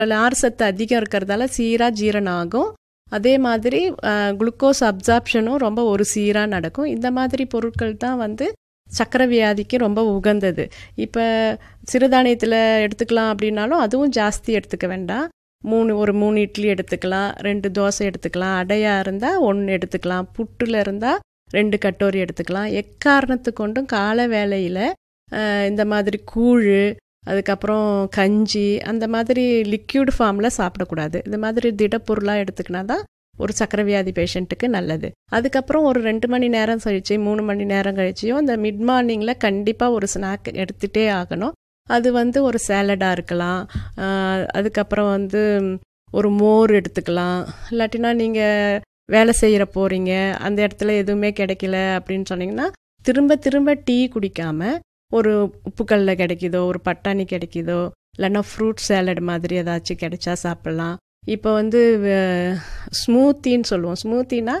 நார் சத்து அதிகம் இருக்கிறதால சீராக ஜீரணம் ஆகும். அதே மாதிரி குளுக்கோஸ் அப்சார்ப்ஷனும் ரொம்ப ஒரு சீராக நடக்கும். இந்த மாதிரி பொருட்கள் தான் வந்து சக்கரை வியாதிக்கு ரொம்ப உகந்தது. இப்போ சிறுதானியத்தில் எடுத்துக்கலாம் அப்படின்னாலும் அதுவும் ஜாஸ்தி எடுத்துக்க வேண்டாம். ஒரு 3 இட்லி எடுத்துக்கலாம், 2 தோசை எடுத்துக்கலாம், அடையாக இருந்தால் 1 எடுத்துக்கலாம், புட்டில் இருந்தால் 2 கட்டோரி எடுத்துக்கலாம். எக்காரணத்து கொண்டும் காலை வேளையில் இந்த மாதிரி கூழ், அதுக்கப்புறம் கஞ்சி, அந்த மாதிரி லிக்யூட் ஃபார்மில் சாப்பிடக்கூடாது. இந்த மாதிரி திடப்பொருளாக எடுத்துக்கினா தான் ஒரு சக்கரை வியாதி பேஷண்ட்டுக்கு நல்லது. அதுக்கப்புறம் ஒரு 2 மணி நேரம் கழிச்சு 3 மணி நேரம் கழிச்சியும் இந்த மிட் மார்னிங்கில் கண்டிப்பாக ஒரு ஸ்நாக் எடுத்துகிட்டே ஆகணும். அது வந்து ஒரு சேலடாக இருக்கலாம், அதுக்கப்புறம் வந்து ஒரு மோர் எடுத்துக்கலாம். இல்லாட்டினா நீங்கள் வேலை செய்கிற போகிறீங்க, அந்த இடத்துல எதுவுமே கிடைக்கல அப்படின்னு சொன்னீங்கன்னா திரும்ப திரும்ப டீ குடிக்காமல் ஒரு உப்புக்கல்ல கிடைக்குதோ, ஒரு பட்டாணி கிடைக்குதோ, இல்லைன்னா ஃப்ரூட் சேலட் மாதிரி ஏதாச்சும் கிடைச்சா சாப்பிட்லாம். இப்போ வந்து ஸ்மூத்தின்னு சொல்லுவோம். ஸ்மூத்தினா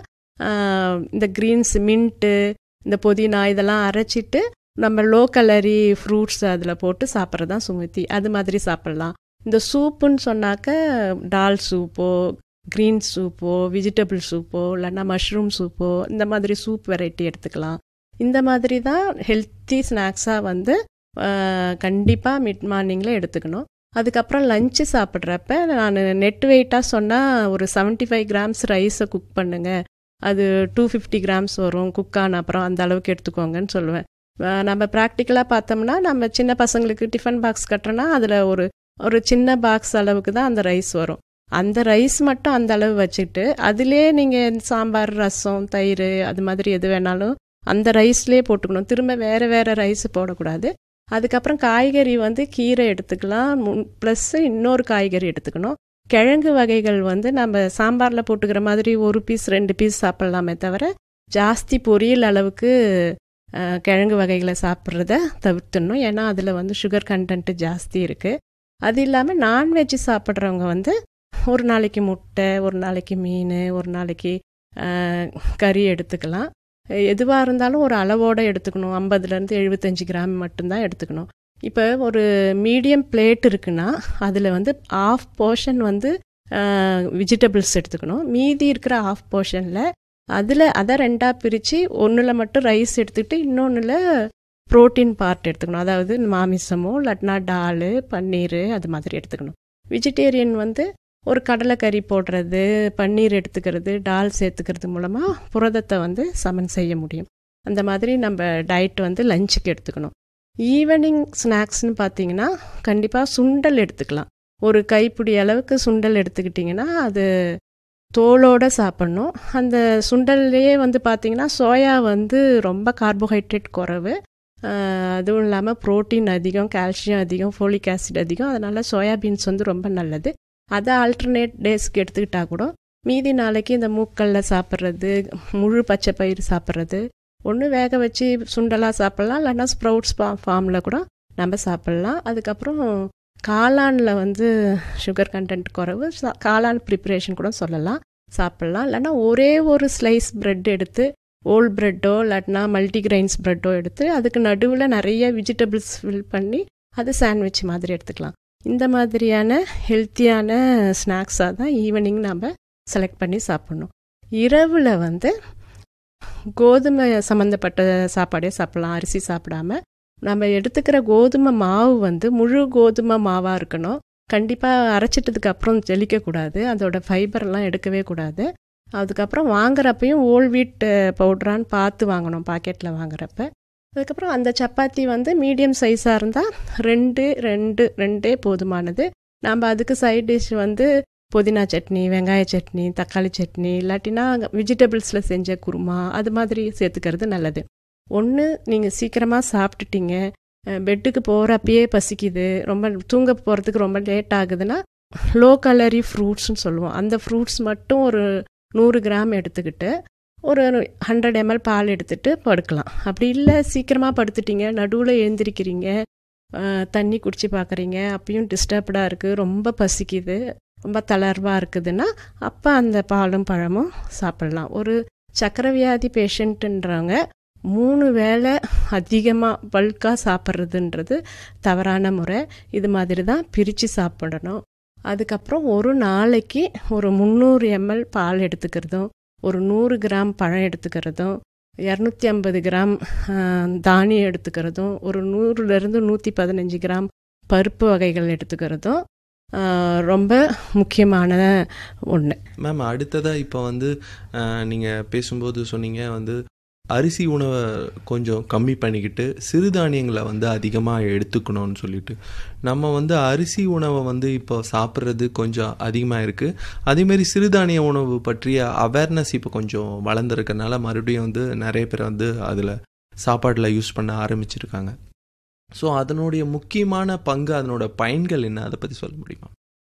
இந்த க்ரீன்ஸ், மின்ட்டு, இந்த புதினா இதெல்லாம் அரைச்சிட்டு நம்ம லோ கலரி ஃப்ரூட்ஸ் அதில் போட்டு சாப்பிட்றது தான் ஸ்மூத்தி. அது மாதிரி சாப்பிட்லாம். இந்த சூப்புன்னு சொன்னாக்க டால் சூப்போ, க்ரீன் சூப்போ, வெஜிடபிள் சூப்போ, இல்லைன்னா மஷ்ரூம் சூப்போ, இந்த மாதிரி சூப் வெரைட்டி எடுத்துக்கலாம். இந்த மாதிரி தான் ஹெல்த்தி ஸ்நாக்ஸாக வந்து கண்டிப்பாக மிட் மார்னிங்கில் எடுத்துக்கணும். அதுக்கப்புறம் லஞ்சு சாப்பிட்றப்ப நான் நெட் வெயிட்டாக சொன்னால் ஒரு 75 கிராம்ஸ் ரைஸை குக் பண்ணுங்க, அது 250 கிராம்ஸ் வரும் குக் ஆன அப்புறம், அந்த அளவுக்கு எடுத்துக்கோங்கன்னு சொல்லுவேன். நம்ம ப்ராக்டிக்கலாக பார்த்தோம்னா நம்ம சின்ன பசங்களுக்கு டிஃபன் பாக்ஸ் கட்டுறோன்னா அதில் ஒரு சின்ன பாக்ஸ் அளவுக்கு தான் அந்த ரைஸ் வரும். அந்த ரைஸ் மட்டும் அந்த அளவு வச்சுட்டு அதிலே நீங்கள் சாம்பார், ரசம், தயிர் அது மாதிரி எது வேணாலும் அந்த ரைஸ்லேயே போட்டுக்கணும். திரும்ப வேறு வேறு ரைஸ் போடக்கூடாது. அதுக்கப்புறம் காய்கறி வந்து கீரை எடுத்துக்கலாம், ப்ளஸ் இன்னொரு காய்கறி எடுத்துக்கணும். கிழங்கு வகைகள் வந்து நம்ம சாம்பாரில் போட்டுக்கிற மாதிரி 1 பீஸ் 2 பீஸ் சாப்பிட்லாமே தவிர ஜாஸ்தி பொரியல் அளவுக்கு கிழங்கு வகைகளை சாப்பிட்றத தவிர்த்துடணும். ஏன்னா அதில் வந்து சுகர் கண்டென்ட்டு ஜாஸ்தி இருக்குது. அது இல்லாமல் நான்வெஜ் சாப்பிட்றவங்க வந்து ஒரு நாளைக்கு முட்டை, ஒரு நாளைக்கு மீன், ஒரு நாளைக்கு கறி எடுத்துக்கலாம். எதுவாக இருந்தாலும் ஒரு அளவோடு எடுத்துக்கணும். 50லேருந்து 75 கிராம் மட்டும்தான் எடுத்துக்கணும். இப்போ ஒரு மீடியம் பிளேட் இருக்குன்னா அதில் வந்து ½ போர்ஷன் வந்து வெஜிடபிள்ஸ் எடுத்துக்கணும். மீதி இருக்கிற ½ போர்ஷனில் அதை 2ஆக பிரித்து ஒன்றில் மட்டும் ரைஸ் எடுத்துக்கிட்டு இன்னொன்றில் ப்ரோட்டீன் பார்ட் எடுத்துக்கணும். அதாவது மாமிசமோ இல்லாட்டினா டால், பன்னீர் அது மாதிரி எடுத்துக்கணும். வெஜிடேரியன் வந்து ஒரு கடலைக்கறி போடுறது, பன்னீர் எடுத்துக்கிறது, டால் சேர்த்துக்கிறது மூலமாக புரதத்தை வந்து சமன் செய்ய முடியும். அந்த மாதிரி நம்ம டயட் வந்து லஞ்சுக்கு எடுத்துக்கணும். ஈவினிங் ஸ்நாக்ஸ்னு பார்த்தீங்கன்னா கண்டிப்பாக சுண்டல் எடுத்துக்கலாம். ஒரு கைப்பிடி அளவுக்கு சுண்டல் எடுத்துக்கிட்டிங்கன்னா அது தோலோடு சாப்பிட்ணும். அந்த சுண்டல்லையே வந்து பார்த்திங்கன்னா சோயா வந்து ரொம்ப கார்போஹைட்ரேட் குறைவு, அதுவும் இல்லாமல் ப்ரோட்டீன் அதிகம், கால்சியம் அதிகம், ஃபோலிக் ஆசிட் அதிகம். அதனால் சோயாபீன்ஸ் வந்து ரொம்ப நல்லது. அதை ஆல்டர்னேட் டேஸ்க்கு எடுத்துக்கிட்டால் கூட மீதி நாளைக்கு இந்த மூக்கல்ல சாப்பிட்றது, முழு பச்சை பயிர் சாப்பிட்றது, ஒன்று வேக வச்சு சுண்டலாக சாப்பிட்லாம், இல்லைன்னா ஸ்ப்ரவுட்ஸ் ஃபார்மில் கூட நம்ம சாப்பிட்லாம். அதுக்கப்புறம் காளானில் வந்து சுகர் கண்டென்ட் குறைவு, காளான் ப்ரிப்ரேஷன் கூட சொல்லலாம், சாப்பிட்லாம். இல்லைன்னா ஒரே ஒரு ஸ்லைஸ் ப்ரெட் எடுத்து, ஓல் ப்ரெட்டோ இல்லாட்டினா மல்டிகிரெயின்ஸ் ப்ரெட்டோ எடுத்து அதுக்கு நடுவில் நிறைய வெஜிடபிள்ஸ் ஃபில் பண்ணி அது சாண்ட்விச் மாதிரி எடுத்துக்கலாம். இந்த மாதிரியான ஹெல்த்தியான ஸ்நாக்ஸாக தான் ஈவினிங் நம்ம செலக்ட் பண்ணி சாப்பிட்ணும். இரவில் வந்து கோதுமை சம்மந்தப்பட்ட சாப்பாடே சாப்பிட்லாம், அரிசி சாப்பிடாம. நம்ம எடுத்துக்கிற கோதுமை மாவு வந்து முழு கோதுமை மாவாக இருக்கணும். கண்டிப்பாக அரைச்சிட்டதுக்கு அப்புறம் ஜெலிக்கக்கூடாது, அதோட ஃபைபர்லாம் எடுக்கவே கூடாது. அதுக்கப்புறம் வாங்குறப்பையும் ஓல் வீட் பவுட்ரான்னு பார்த்து வாங்கணும் பாக்கெட்டில் வாங்குறப்ப. அதுக்கப்புறம் அந்த சப்பாத்தி வந்து மீடியம் சைஸாக இருந்தால் 2 போதுமானது. நம்ம அதுக்கு சைட் டிஷ் வந்து புதினா சட்னி, வெங்காய சட்னி, தக்காளி சட்னி, இல்லாட்டினா வெஜிடபிள்ஸில் செஞ்ச குருமா அது மாதிரி சேர்த்துக்கிறது நல்லது. ஒன்று நீங்கள் சீக்கிரமாக சாப்பிட்டுட்டீங்க, பெட்டுக்கு போகிறப்பயே பசிக்குது, ரொம்ப தூங்க போகிறதுக்கு ரொம்ப லேட் ஆகுதுன்னா லோ கலரி ஃப்ரூட்ஸ்னு சொல்லுவோம். அந்த ஃப்ரூட்ஸ் மட்டும் ஒரு 100 கிராம் எடுத்துக்கிட்டு ஒரு 100 ml பால் எடுத்துகிட்டு படுக்கலாம். அப்படி இல்லை சீக்கிரமாக படுத்துட்டீங்க, நடுவில் எழுந்திரிக்கிறீங்க, தண்ணி குடிச்சு பார்க்குறீங்க, அப்பயும் டிஸ்டர்ப்டாக இருக்குது, ரொம்ப பசிக்குது, ரொம்ப தளர்வாக இருக்குதுன்னா அப்போ அந்த பாலும் பழமும் சாப்பிட்லாம். ஒரு சக்கரை வியாதி பேஷண்ட்டுன்றவங்க 3 வேளை அதிகமாக பல்காக சாப்பிட்றதுன்றது தவறான முறை. இது மாதிரி தான் பிரித்து சாப்பிடணும். அதுக்கப்புறம் ஒரு நாளைக்கு ஒரு 300 ml பால் எடுத்துக்கிறதும், ஒரு 100 கிராம் பழம் எடுத்துக்கிறதும், 250 கிராம் தானியம் எடுத்துக்கிறதும், ஒரு 100லேருந்து 115 கிராம் பருப்பு வகைகள் எடுத்துக்கிறதும் ரொம்ப முக்கியமான ஒன்று. மேம், அடுத்ததாக இப்போ வந்து நீங்கள் பேசும்போது சொன்னீங்க வந்து அரிசி உணவை கொஞ்சம் கம்மி பண்ணிக்கிட்டு சிறுதானியங்களை வந்து அதிகமாக எடுத்துக்கணும்னு சொல்லிட்டு. நம்ம வந்து அரிசி உணவை வந்து இப்போ சாப்பிட்றது கொஞ்சம் அதிகமாக இருக்குது. அதேமாரி சிறுதானிய உணவு பற்றிய அவேர்னஸ் இப்போ கொஞ்சம் வளர்ந்துருக்கனால மறுபடியும் வந்து நிறைய பேர் வந்து அதில் சாப்பாட்டில் யூஸ் பண்ண ஆரம்பிச்சிருக்காங்க. ஸோ அதனுடைய முக்கியமான பங்கு, அதனோட பயன்கள் என்ன, அதை பற்றி சொல்ல முடியுமா?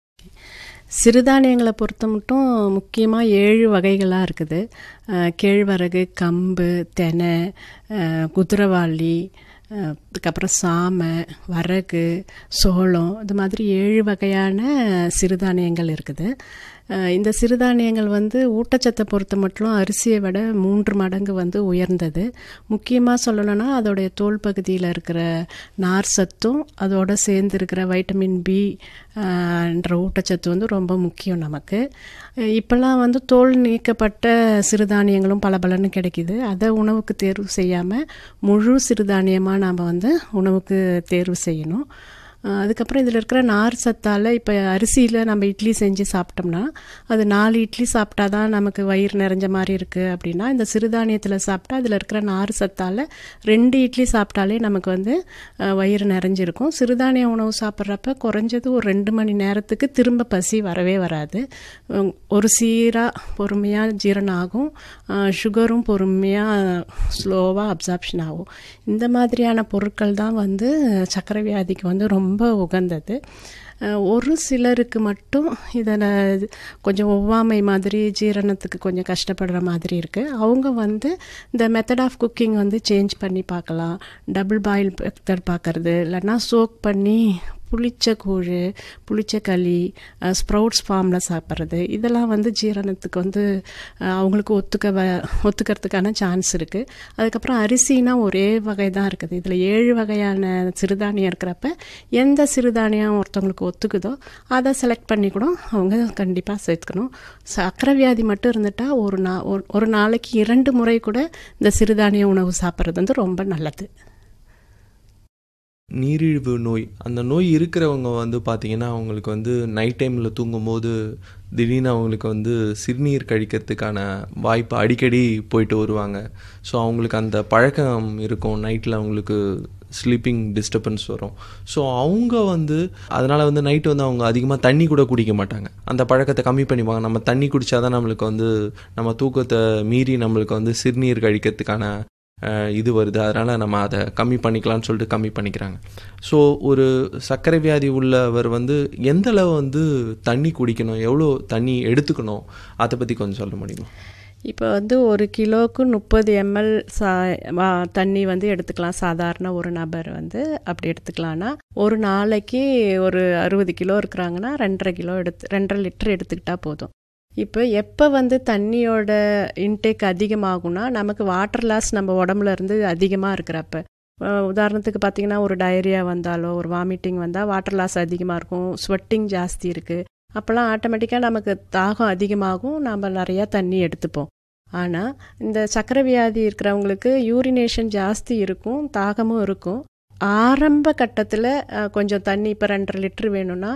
சிறுதானியங்களை பொறுத்த மட்டும் முக்கியமாக 7 வகைகளாக இருக்குது. கேழ்வரகு, கம்பு, தெனை, குதிரைவாளி, அதுக்கப்புறம் சாமை, வரகு, சோளம், இது மாதிரி 7 வகையான சிறுதானியங்கள் இருக்குது. இந்த சிறுதானியங்கள் வந்து ஊட்டச்சத்தை பொறுத்த மட்டும் அரிசியை விட 3 மடங்கு வந்து உயர்ந்தது. முக்கியமாக சொல்லணும்னா அதோடைய தோல் பகுதியில் இருக்கிற நார் சத்தும் அதோட சேர்ந்து இருக்கிற வைட்டமின் பி என்ற ஊட்டச்சத்து வந்து ரொம்ப முக்கியம் நமக்கு. இப்போல்லாம் வந்து தோல் நீக்கப்பட்ட சிறுதானியங்களும் பலன்னு கிடைக்கிது. அதை உணவுக்கு தேர்வு செய்யாமல் முழு சிறுதானியமாக நாம் வந்து உணவுக்கு தேர்வு செய்யணும். அதுக்கப்புறம் இதில் இருக்கிற நார் சத்தால் இப்போ அரிசியில் நம்ம இட்லி செஞ்சு சாப்பிட்டோம்னா அது 4 இட்லி சாப்பிட்டா தான் நமக்கு வயிறு நிறைஞ்ச மாதிரி இருக்குது அப்படின்னா, இந்த சிறுதானியத்தில் சாப்பிட்டா அதில் இருக்கிற நார் சத்தால் 2 இட்லி சாப்பிட்டாலே நமக்கு வந்து வயிறு நிறைஞ்சிருக்கும். சிறுதானிய உணவு சாப்பிட்றப்ப குறைஞ்சது ஒரு 2 மணி நேரத்துக்கு திரும்ப பசி வரவே வராது. ஒரு சீராக பொறுமையாக ஜீரணம் ஆகும். சுகரும் பொறுமையாக ஸ்லோவாக அப்சார்ப்ஷன் ஆகும். இந்த மாதிரியான பொருட்கள் தான் வந்து சர்க்கரை வியாதிக்கு வந்து ரொம்ப உகந்தது. ஒரு சிலருக்கு மட்டும் இதில் கொஞ்சம் ஒவ்வாமை மாதிரி ஜீரணத்துக்கு கொஞ்சம் கஷ்டப்படுற மாதிரி இருக்குது. அவங்க வந்து இந்த மெத்தட் ஆஃப் குக்கிங் வந்து சேஞ்ச் பண்ணி பார்க்கலாம். டபுள் பாயில் மெத்தட் பார்க்குறது, இல்லைன்னா சோக் பண்ணி புளிச்ச கூழ், புளிச்ச களி, ஸ்ப்ரவுட்ஸ் ஃபார்மில் சாப்பிட்றது, இதெல்லாம் வந்து ஜீரணத்துக்கு வந்து அவங்களுக்கு ஒத்துக்கிறதுக்கான சான்ஸ் இருக்குது. அதுக்கப்புறம் அரிசினா ஒரே வகை தான் இருக்குது. இதில் 7 வகையான சிறுதானியம் இருக்கிறப்ப எந்த சிறுதானியம் ஒருத்தவங்களுக்கு ஒத்துக்குதோ அதை செலக்ட் பண்ணி கூட அவங்க கண்டிப்பாக சேர்த்துக்கணும். சர்க்கரை வியாதி மட்டும் இருந்துட்டால் ஒரு நாளைக்கு 2 முறை கூட இந்த சிறுதானிய உணவு சாப்பிட்றது வந்து ரொம்ப நல்லது. நீரிழிவு நோய், அந்த நோய் இருக்கிறவங்க வந்து பார்த்திங்கன்னா அவங்களுக்கு வந்து நைட் டைமில் தூங்கும்போது திடீர்னு அவங்களுக்கு வந்து சிறுநீர் கழிக்கிறதுக்கான வாய்ப்பு அடிக்கடி போயிட்டு வருவாங்க. ஸோ அவங்களுக்கு அந்த பழக்கம் இருக்கும். நைட்டில் அவங்களுக்கு ஸ்லீப்பிங் டிஸ்டர்பன்ஸ் வரும். ஸோ அவங்க வந்து அதனால் வந்து நைட்டு வந்து அவங்க அதிகமாக தண்ணி கூட குடிக்க மாட்டாங்க. அந்த பழக்கத்தை கம்மி பண்ணிப்பாங்க. நம்ம தண்ணி குடித்தாதான் நம்மளுக்கு வந்து நம்ம தூக்கத்தை மீறி நம்மளுக்கு வந்து சிறுநீர் கழிக்கிறதுக்கான இது வருது, அதனால் நம்ம அதை கம்மி பண்ணிக்கலாம்னு சொல்லிட்டு கம்மி பண்ணிக்கிறாங்க. ஸோ ஒரு சர்க்கரை வியாதி உள்ளவர் வந்து எந்த அளவு வந்து தண்ணி குடிக்கணும், எவ்வளோ தண்ணி எடுத்துக்கணும், அதை பற்றி கொஞ்சம் சொல்ல முடியுமா? இப்போ வந்து 1 கிலோவுக்கு 30 ml தண்ணி வந்து எடுத்துக்கலாம். சாதாரண ஒரு நபர் வந்து அப்படி எடுத்துக்கலான்னா, ஒரு நாளைக்கு ஒரு 60 கிலோ இருக்கிறாங்கன்னா 2.5 லிட்டர் எடுத்துக்கிட்டால் போதும். இப்போ எப்போ வந்து தண்ணியோட இன்டேக் அதிகமாகும்னா, நமக்கு வாட்டர் லாஸ் நம்ம உடம்புல இருந்து அதிகமாக இருக்கிறப்ப, உதாரணத்துக்கு பார்த்திங்கன்னா ஒரு டயரியா வந்தாலோ ஒரு வாமிட்டிங் வந்தால் வாட்டர் லாஸ் அதிகமாக இருக்கும், ஸ்வெட்டிங் ஜாஸ்தி இருக்குது, அப்போல்லாம் ஆட்டோமேட்டிக்காக நமக்கு தாகம் அதிகமாகும், நம்ம நிறையா தண்ணி எடுத்துப்போம். ஆனால் இந்த சர்க்கரை வியாதி இருக்கிறவங்களுக்கு யூரினேஷன் ஜாஸ்தி இருக்கும், தாகமும் இருக்கும். ஆரம்ப கட்டத்தில் கொஞ்சம் தண்ணி இப்போ 2.5 லிட்டர் வேணும்னா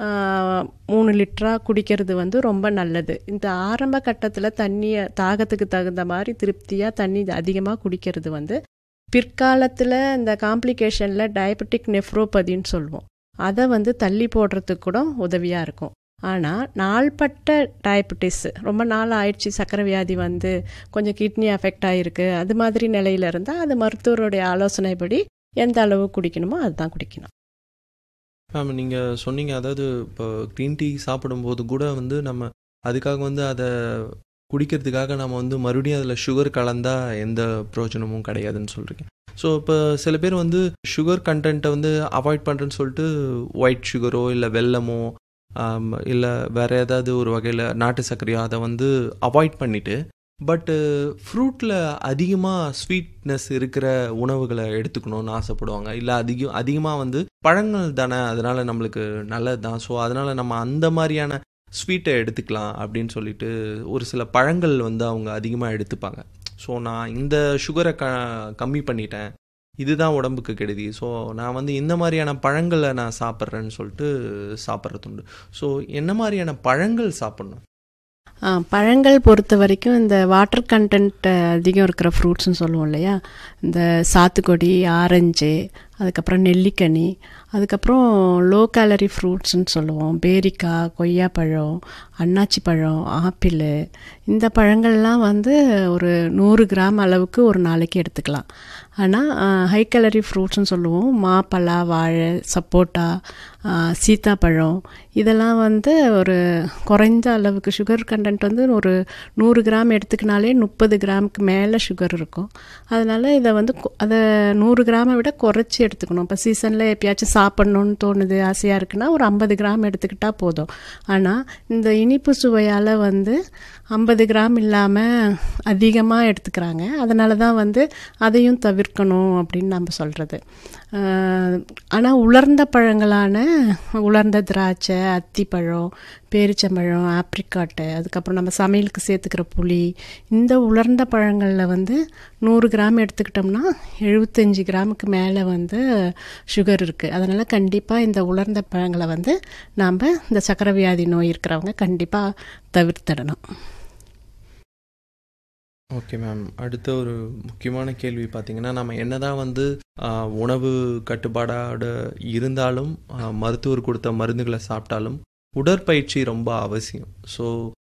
3 லிட்டராக குடிக்கிறது வந்து ரொம்ப நல்லது. இந்த ஆரம்ப கட்டத்தில் தண்ணியை தாகத்துக்கு தகுந்த மாதிரி திருப்தியாக தண்ணி அதிகமாக குடிக்கிறது வந்து பிற்காலத்தில் இந்த காம்ப்ளிகேஷனில் டயபெட்டிக் நெஃப்ரோபதின்னு சொல்லுவோம், அதை வந்து தள்ளி போடுறதுக்கு கூட உதவியாக இருக்கும். ஆனால் நாள்பட்ட டயபெட்டிஸ், ரொம்ப நாள் ஆயிடுச்சு சர்க்கரை வியாதி வந்து கொஞ்சம் கிட்னி அஃபெக்ட் ஆகிருக்கு, அது மாதிரி நிலையில் இருந்தால் அது மருத்துவருடைய ஆலோசனைப்படி எந்த அளவு குடிக்கணுமோ அதுதான் குடிக்கணும். மேம், நீங்கள் சொன்னீங்க, அதாவது இப்போ க்ரீன் டீ சாப்பிடும்போது கூட வந்து நம்ம அதுக்காக வந்து அதை குடிக்கிறதுக்காக நம்ம வந்து மறுபடியும் அதில் சுகர் கலந்தால் எந்த பிரயோஜனமும் கிடையாதுன்னு சொல்கிறீங்க. ஸோ இப்போ சில பேர் வந்து சுகர் கண்டென்ட்டை வந்து அவாய்ட் பண்ணுறேன்னு சொல்லிட்டு ஒயிட் சுகரோ இல்லை வெல்லமோ இல்லை வேறு ஏதாவது ஒரு வகையில் நாட்டு சர்க்கரையோ அதை வந்து அவாய்ட் பண்ணிவிட்டு பட்டு ஃப்ரூட்டில் அதிகமாக ஸ்வீட்னஸ் இருக்கிற உணவுகளை எடுத்துக்கணும்னு ஆசைப்படுவாங்க. இல்லை அதிகமாக வந்து பழங்கள் தானே, அதனால் நம்மளுக்கு நல்லது தான், ஸோ அதனால் நம்ம அந்த மாதிரியான ஸ்வீட்டை எடுத்துக்கலாம் அப்படின்னு சொல்லிட்டு ஒரு சில பழங்கள் வந்து அவங்க அதிகமாக எடுத்துப்பாங்க. ஸோ நான் இந்த சுகரை கம்மி பண்ணிட்டேன், இதுதான் உடம்புக்கு கெடுதி, ஸோ நான் வந்து இந்த மாதிரியான பழங்களை நான் சாப்பிட்றேன்னு சொல்லிட்டு சாப்பிட்றதுண்டு. ஸோ என்ன மாதிரியான பழங்கள் சாப்பிட்ணும்? பழங்கள் பொறுத்த வரைக்கும் இந்த வாட்டர் கண்டென்ட் அதிகம் இருக்கிற ஃப்ரூட்ஸ்னு சொல்லுவோம் இல்லையா, இந்த சாத்துக்குடி, ஆரஞ்சு, அதுக்கப்புறம் நெல்லிக்கனி, அதுக்கப்புறம் லோ கேலரி ஃப்ரூட்ஸ்ன்னு சொல்லுவோம், பேரிக்காய், கொய்யாப்பழம், அன்னாச்சி பழம், ஆப்பிள், இந்த பழங்கள்லாம் வந்து ஒரு 100 கிராம் அளவுக்கு ஒரு நாளைக்கு எடுத்துக்கலாம். ஆனால் ஹை கேலரி ஃப்ரூட்ஸ்னு சொல்லுவோம், மாப்பழா, வாழை, சப்போட்டா, சீத்தாப்பழம், இதெல்லாம் வந்து ஒரு குறைந்த அளவுக்கு சுகர் கண்டென்ட் வந்து ஒரு 100 கிராம் எடுத்துக்கினாலே 30 கிராமுக்கு மேலே சுகர் இருக்கும். அதனால் இதை வந்து அதை 100 கிராமை விட குறைச்சி எடுத்துக்கணும். இப்போ சீசனில் எப்பயாச்சும் சாப்பிட்ணுன்னு தோணுது, ஆசையாக இருக்குன்னா ஒரு 50 கிராம் எடுத்துக்கிட்டால் போதும். ஆனால் இந்த இனிப்பு சுவையால் வந்து 50 கிராம் இல்லாமல் அதிகமாக எடுத்துக்கிறாங்க. அதனால தான் வந்து அதையும் தவிர்க்கணும் அப்படின்னு நம்ம சொல்கிறது. ஆனால் உலர்ந்த பழங்களான உலர்ந்த திராட்சை, அத்திப்பழம், பேரிச்சம்பழம், ஆப்ரிக்காட்டு, அதுக்கப்புறம் நம்ம சமையலுக்கு சேர்த்துக்கிற புளி, இந்த உலர்ந்த பழங்களில் வந்து 100 கிராம் எடுத்துக்கிட்டோம்னா 75 கிராமுக்கு மேலே வந்து சுகர் இருக்குது. அதனால் கண்டிப்பாக இந்த உலர்ந்த பழங்களை வந்து நாம் இந்த சர்க்கரை வியாதி நோய் இருக்கிறவங்க கண்டிப்பாக தவிர்த்திடணும். ஓகே மேம், அடுத்த ஒரு முக்கியமான கேள்வி பார்த்திங்கன்னா, நம்ம என்னதான் வந்து உணவு கட்டுப்பாடோடு இருந்தாலும் மருத்துவர் கொடுத்த மருந்துகளை சாப்பிட்டாலும் உடற்பயிற்சி ரொம்ப அவசியம். ஸோ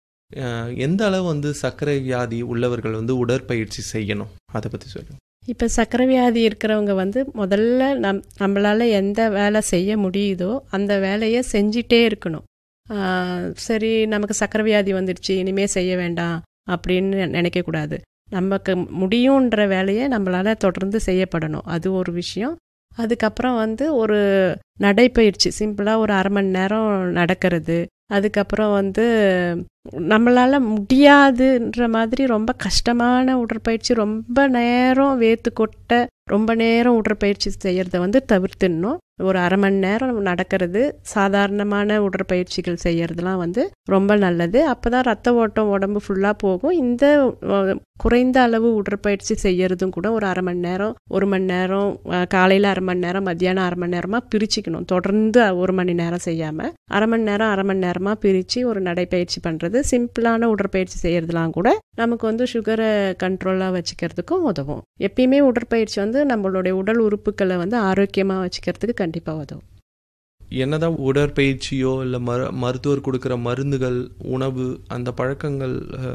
எந்த அளவு வந்து சர்க்கரை வியாதி உள்ளவர்கள் வந்து உடற்பயிற்சி செய்யணும், அதை பற்றி சொல்லுங்கள். இப்போ சர்க்கரை வியாதி இருக்கிறவங்க வந்து முதல்ல நம்மளால் எந்த வேலை செய்ய முடியுதோ அந்த வேலையை செஞ்சிட்டே இருக்கணும். சரி, நமக்கு சர்க்கரை வியாதி வந்துடுச்சு, இனிமேல் செய்ய வேண்டாம் அப்படின்னு நினைக்கக்கூடாது. நமக்கு முடியுன்ற வேலையை நம்மளால் தொடர்ந்து செய்யப்படணும், அது ஒரு விஷயம். அதுக்கப்புறம் வந்து ஒரு நடைப்பயிற்சி, சிம்பிளாக ஒரு 1/2 மணி நேரம் நடக்கிறது. அதுக்கப்புறம் வந்து நம்மளால் முடியாதுன்ற மாதிரி ரொம்ப கஷ்டமான உடற்பயிற்சி, ரொம்ப நேரம் வேர்த்து கொட்ட ரொம்ப நேரம் உடற்பயிற்சி செய்கிறத வந்து தவிர்த்துடணும். ஒரு 1/2 மணி நேரம் நடக்கிறது, சாதாரணமான உடற்பயிற்சிகள் செய்கிறதுலாம் வந்து ரொம்ப நல்லது. அப்போ தான் ரத்த ஓட்டம் உடம்பு ஃபுல்லாக போகும். இந்த குறைந்த அளவு உடற்பயிற்சி செய்கிறதும் கூட ஒரு 1/2 மணி நேரம், 1 மணி நேரம், காலையில் 1/2 மணி நேரம், மத்தியானம் 1/2 மணி நேரமாக பிரிச்சுக்கணும். தொடர்ந்து 1 மணி நேரம் செய்யாமல் 1/2 மணி நேரம் 1/2 மணி நேரமாக பிரித்து ஒரு நடைப்பயிற்சி பண்ணுறது, சிம்பிளான உடற்பயிற்சி செய்கிறதுலாம் கூட நமக்கு வந்து சுகரை கண்ட்ரோலாக வச்சுக்கிறதுக்கும் உதவும். எப்பயுமே உடற்பயிற்சி வந்து நம்மளுடைய உடல் உறுப்புகளை வந்து ஆரோக்கியமாக வச்சுக்கிறதுக்கு கண்டிப்பாக உதவும். என்னதான் உடற்பயிற்சியோ இல்லை மருத்துவர் கொடுக்குற மருந்துகள், உணவு, அந்த பழக்கங்கள்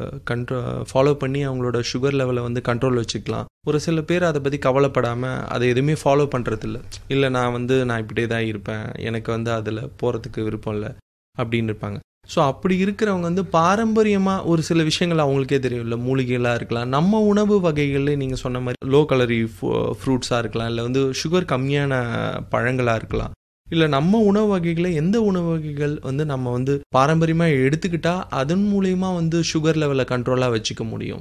ஃபாலோ பண்ணி அவங்களோட சுகர் லெவலை வந்து கண்ட்ரோல் வச்சுக்கலாம். ஒரு சில பேர் அதை பற்றி கவலைப்படாமல் அதை எதுவுமே ஃபாலோ பண்ணுறதில்ல. இல்லை நான் இப்படியே தான் இருப்பேன், எனக்கு வந்து அதில் போகிறதுக்கு விருப்பம் இல்லை அப்படின்னு இருப்பாங்க. ஸோ அப்படி இருக்கிறவங்க வந்து பாரம்பரியமாக ஒரு சில விஷயங்கள் அவங்களுக்கே தெரியும், இல்லை மூலிகைகளாக இருக்கலாம், நம்ம உணவு வகைகளில் நீங்கள் சொன்ன மாதிரி லோ கலரி ஃப்ரூட்ஸாக இருக்கலாம், இல்லை வந்து சுகர் கம்மியான பழங்களாக இருக்கலாம், இல்லை நம்ம உணவு வகைகளை எந்த உணவு வகைகள் வந்து நம்ம வந்து பாரம்பரியமாக எடுத்துக்கிட்டால் அதன் மூலயமா வந்து சுகர் லெவலை கண்ட்ரோலாக வச்சுக்க முடியும்.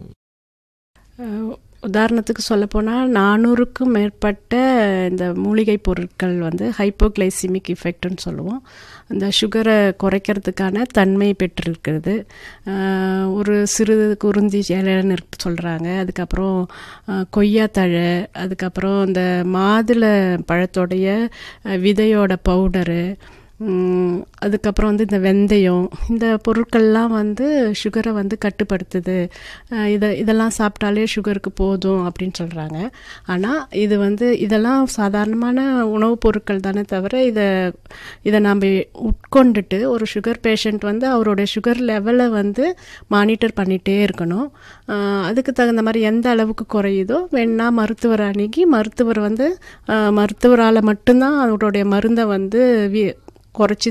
உதாரணத்துக்கு சொல்லப்போனால் 400க்கும் மேற்பட்ட இந்த மூலிகை பொருட்கள் வந்து ஹைப்போகிளைசிமிக் எஃபெக்ட்னு சொல்லுவோம், இந்த சுகரை குறைக்கிறதுக்கான தன்மை பெற்றிருக்கிறது. ஒரு சிறு குருந்தி இலைன்னு சொல்கிறாங்க, அதுக்கப்புறம் கொய்யாத்தழை, அதுக்கப்புறம் இந்த மாதுளை பழத்தோடைய விதையோட பவுடரு, அதுக்கப்புறம் வந்து இந்த வெந்தயம், இந்த பொருட்கள்லாம் வந்து சுகரை வந்து கட்டுப்படுத்துது. இதெல்லாம் சாப்பிட்டாலே சுகருக்கு போதும் அப்படின்னு சொல்கிறாங்க. ஆனால் இது வந்து இதெல்லாம் சாதாரணமான உணவுப் பொருட்கள் தானே தவிர இதை நாம் உட்கொண்டுட்டு ஒரு சுகர் பேஷண்ட் வந்து அவருடைய சுகர் லெவலை வந்து மானிட்டர் பண்ணிகிட்டே இருக்கணும். அதுக்கு தகுந்த மாதிரி எந்த அளவுக்கு குறையுதோ வேணா மருத்துவர் அணுகி மருத்துவரால் மட்டும்தான் அவருடைய மருந்தை வந்து குறைச்சி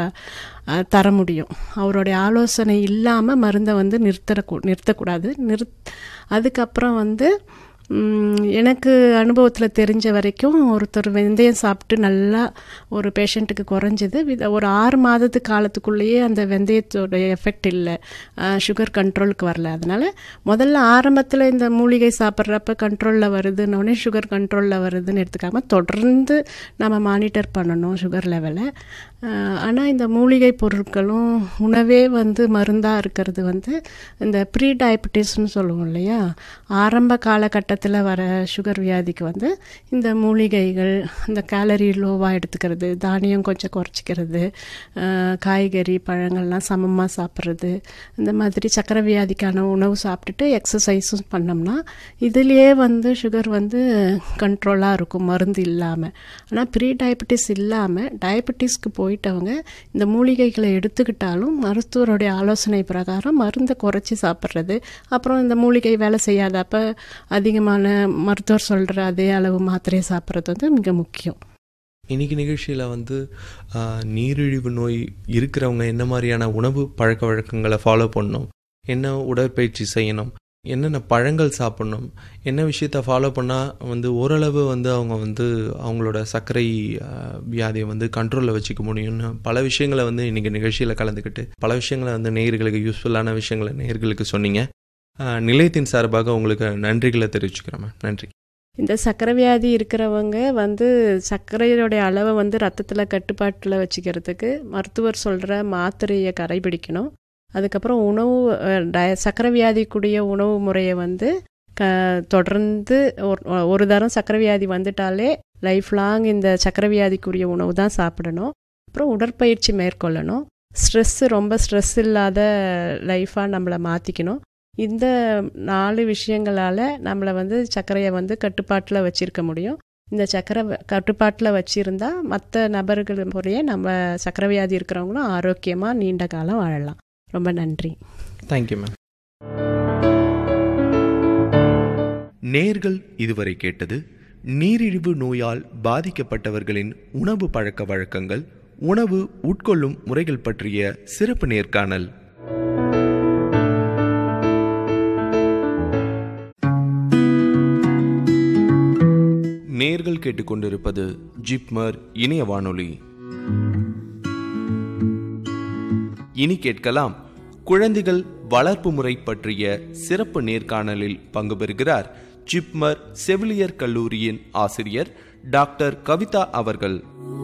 தர முடியும். அவருடைய ஆலோசனை இல்லாமல் மருந்தை வந்து நிறுத்தக்கூடாது. அதுக்கப்புறம் வந்து எனக்கு அனுபவத்தில் தெரிஞ்ச வரைக்கும் ஒருத்தர் வெந்தயம் சாப்பிட்டு நல்லா ஒரு பேஷண்ட்டுக்கு குறைஞ்சது. ஒரு 6 மாதத்து காலத்துக்குள்ளேயே அந்த வெந்தயத்தோட எஃபெக்ட் இல்லை, சுகர் கண்ட்ரோலுக்கு வரல. அதனால் முதல்ல ஆரம்பத்தில் இந்த மூலிகை சாப்பிட்றப்ப கண்ட்ரோலில் வருதுன்னொடனே சுகர் கண்ட்ரோலில் வருதுன்னு எடுத்துக்காமல் தொடர்ந்து நம்ம மானிட்டர் பண்ணணும் சுகர் லெவலை. ஆனால் இந்த மூலிகை பொருட்களும் உணவே வந்து மருந்தாக இருக்கிறது வந்து இந்த ப்ரீ டயபெட்டிஸ்ன்னு சொல்லுவோம் இல்லையா, ஆரம்ப காலகட்டத்தில் வர சுகர் வியாதிக்கு வந்து இந்த மூலிகைகள், இந்த கேலரி லோவாக எடுத்துக்கிறது, தானியம் கொஞ்சம் குறைச்சிக்கிறது, காய்கறி பழங்கள்லாம் சமமாக சாப்பிட்றது, இந்த மாதிரி சக்கரை வியாதிக்கான உணவு சாப்பிட்டுட்டு எக்ஸசைஸும் பண்ணோம்னா இதுலேயே வந்து சுகர் வந்து கண்ட்ரோலாக இருக்கும் மருந்து இல்லாமல். ஆனால் ப்ரீ டயபெட்டிஸ் இல்லாமல் டயபெட்டிஸ்க்கு போயிட்டவங்க இந்த மூலிகைகளை எடுத்துக்கிட்டாலும் மருத்துவருடைய ஆலோசனை பிரகாரம் மருந்தை குறைச்சி சாப்பிட்றது, அப்புறம் இந்த மூலிகை வேலை செய்யாதப்ப அதிகமான மருத்துவர் சொல்கிற அதே அளவு மாத்திரையை சாப்பிட்றது வந்து மிக முக்கியம். இன்றைக்கி நிகழ்ச்சியில் வந்து நீரிழிவு நோய் இருக்கிறவங்க என்ன மாதிரியான உணவு பழக்க வழக்கங்களை ஃபாலோ பண்ணணும், என்ன உடற்பயிற்சி செய்யணும், என்னென்ன பழங்கள் சாப்பிட்ணும், என்ன விஷயத்த ஃபாலோ பண்ணால் வந்து ஓரளவு வந்து அவங்க வந்து அவங்களோட சர்க்கரை வியாதியை வந்து கண்ட்ரோலில் வச்சுக்க முடியும்னு பல விஷயங்களை வந்து இன்றைக்கி நிகழ்ச்சியில் கலந்துக்கிட்டு பல விஷயங்களை வந்து நேயர்களுக்கு யூஸ்ஃபுல்லான விஷயங்களை நேயர்களுக்கு சொன்னீங்க. நிலையத்தின் சார்பாக உங்களுக்கு நன்றிகளை தெரிவிச்சுக்கிறேன். நன்றி. இந்த சர்க்கரை வியாதி இருக்கிறவங்க வந்து சர்க்கரையோடைய அளவை வந்து ரத்தத்தில் கட்டுப்பாட்டில் வச்சுக்கிறதுக்கு மருத்துவர் சொல்கிற மாத்திரையை கடைபிடிக்கணும். அதுக்கப்புறம் உணவு சர்க்கரை வியாதிக்குரிய உணவு முறையை வந்து தொடர்ந்து ஒரு தரம் சர்க்கரை வியாதி வந்துட்டாலே லைஃப் லாங் இந்த சர்க்கரை வியாதிக்குரிய உணவு தான் சாப்பிடணும். அப்புறம் உடற்பயிற்சி மேற்கொள்ளணும். ரொம்ப ஸ்ட்ரெஸ் இல்லாத லைஃபாக நம்மளை மாற்றிக்கணும். இந்த 4 விஷயங்களால் நம்மளை வந்து சர்க்கரையை வந்து கட்டுப்பாட்டில் வச்சுருக்க முடியும். இந்த சர்க்கரை கட்டுப்பாட்டில் வச்சுருந்தா மற்ற நபர்கள் முறையே நம்ம சர்க்கரை வியாதி இருக்கிறவங்களும் ஆரோக்கியமாக நீண்ட காலம் வாழலாம். ரொம்ப நன்றி. Thank you ma'am. நேர்கள் இதுவரை கேட்டது நீரிழிவு நோயால் பாதிக்கப்பட்டவர்களின் உணவு பழக்க வழக்கங்கள், உணவு உட்கொள்ளும் முறைகள் பற்றிய சிறப்பு நேர்காணல். நேர்கள் கேட்டுக்கொண்டிருப்பது ஜிப்மர் இணைய வானொலி. இனி கேட்கலாம் குழந்தைகள் வளர்ப்பு முறை பற்றிய சிறப்பு நேர்காணலில் பங்கு பெறுகிறார் ஜிப்மர் செவிலியர் கல்லூரியின் ஆசிரியர் டாக்டர் கவிதா அவர்கள்.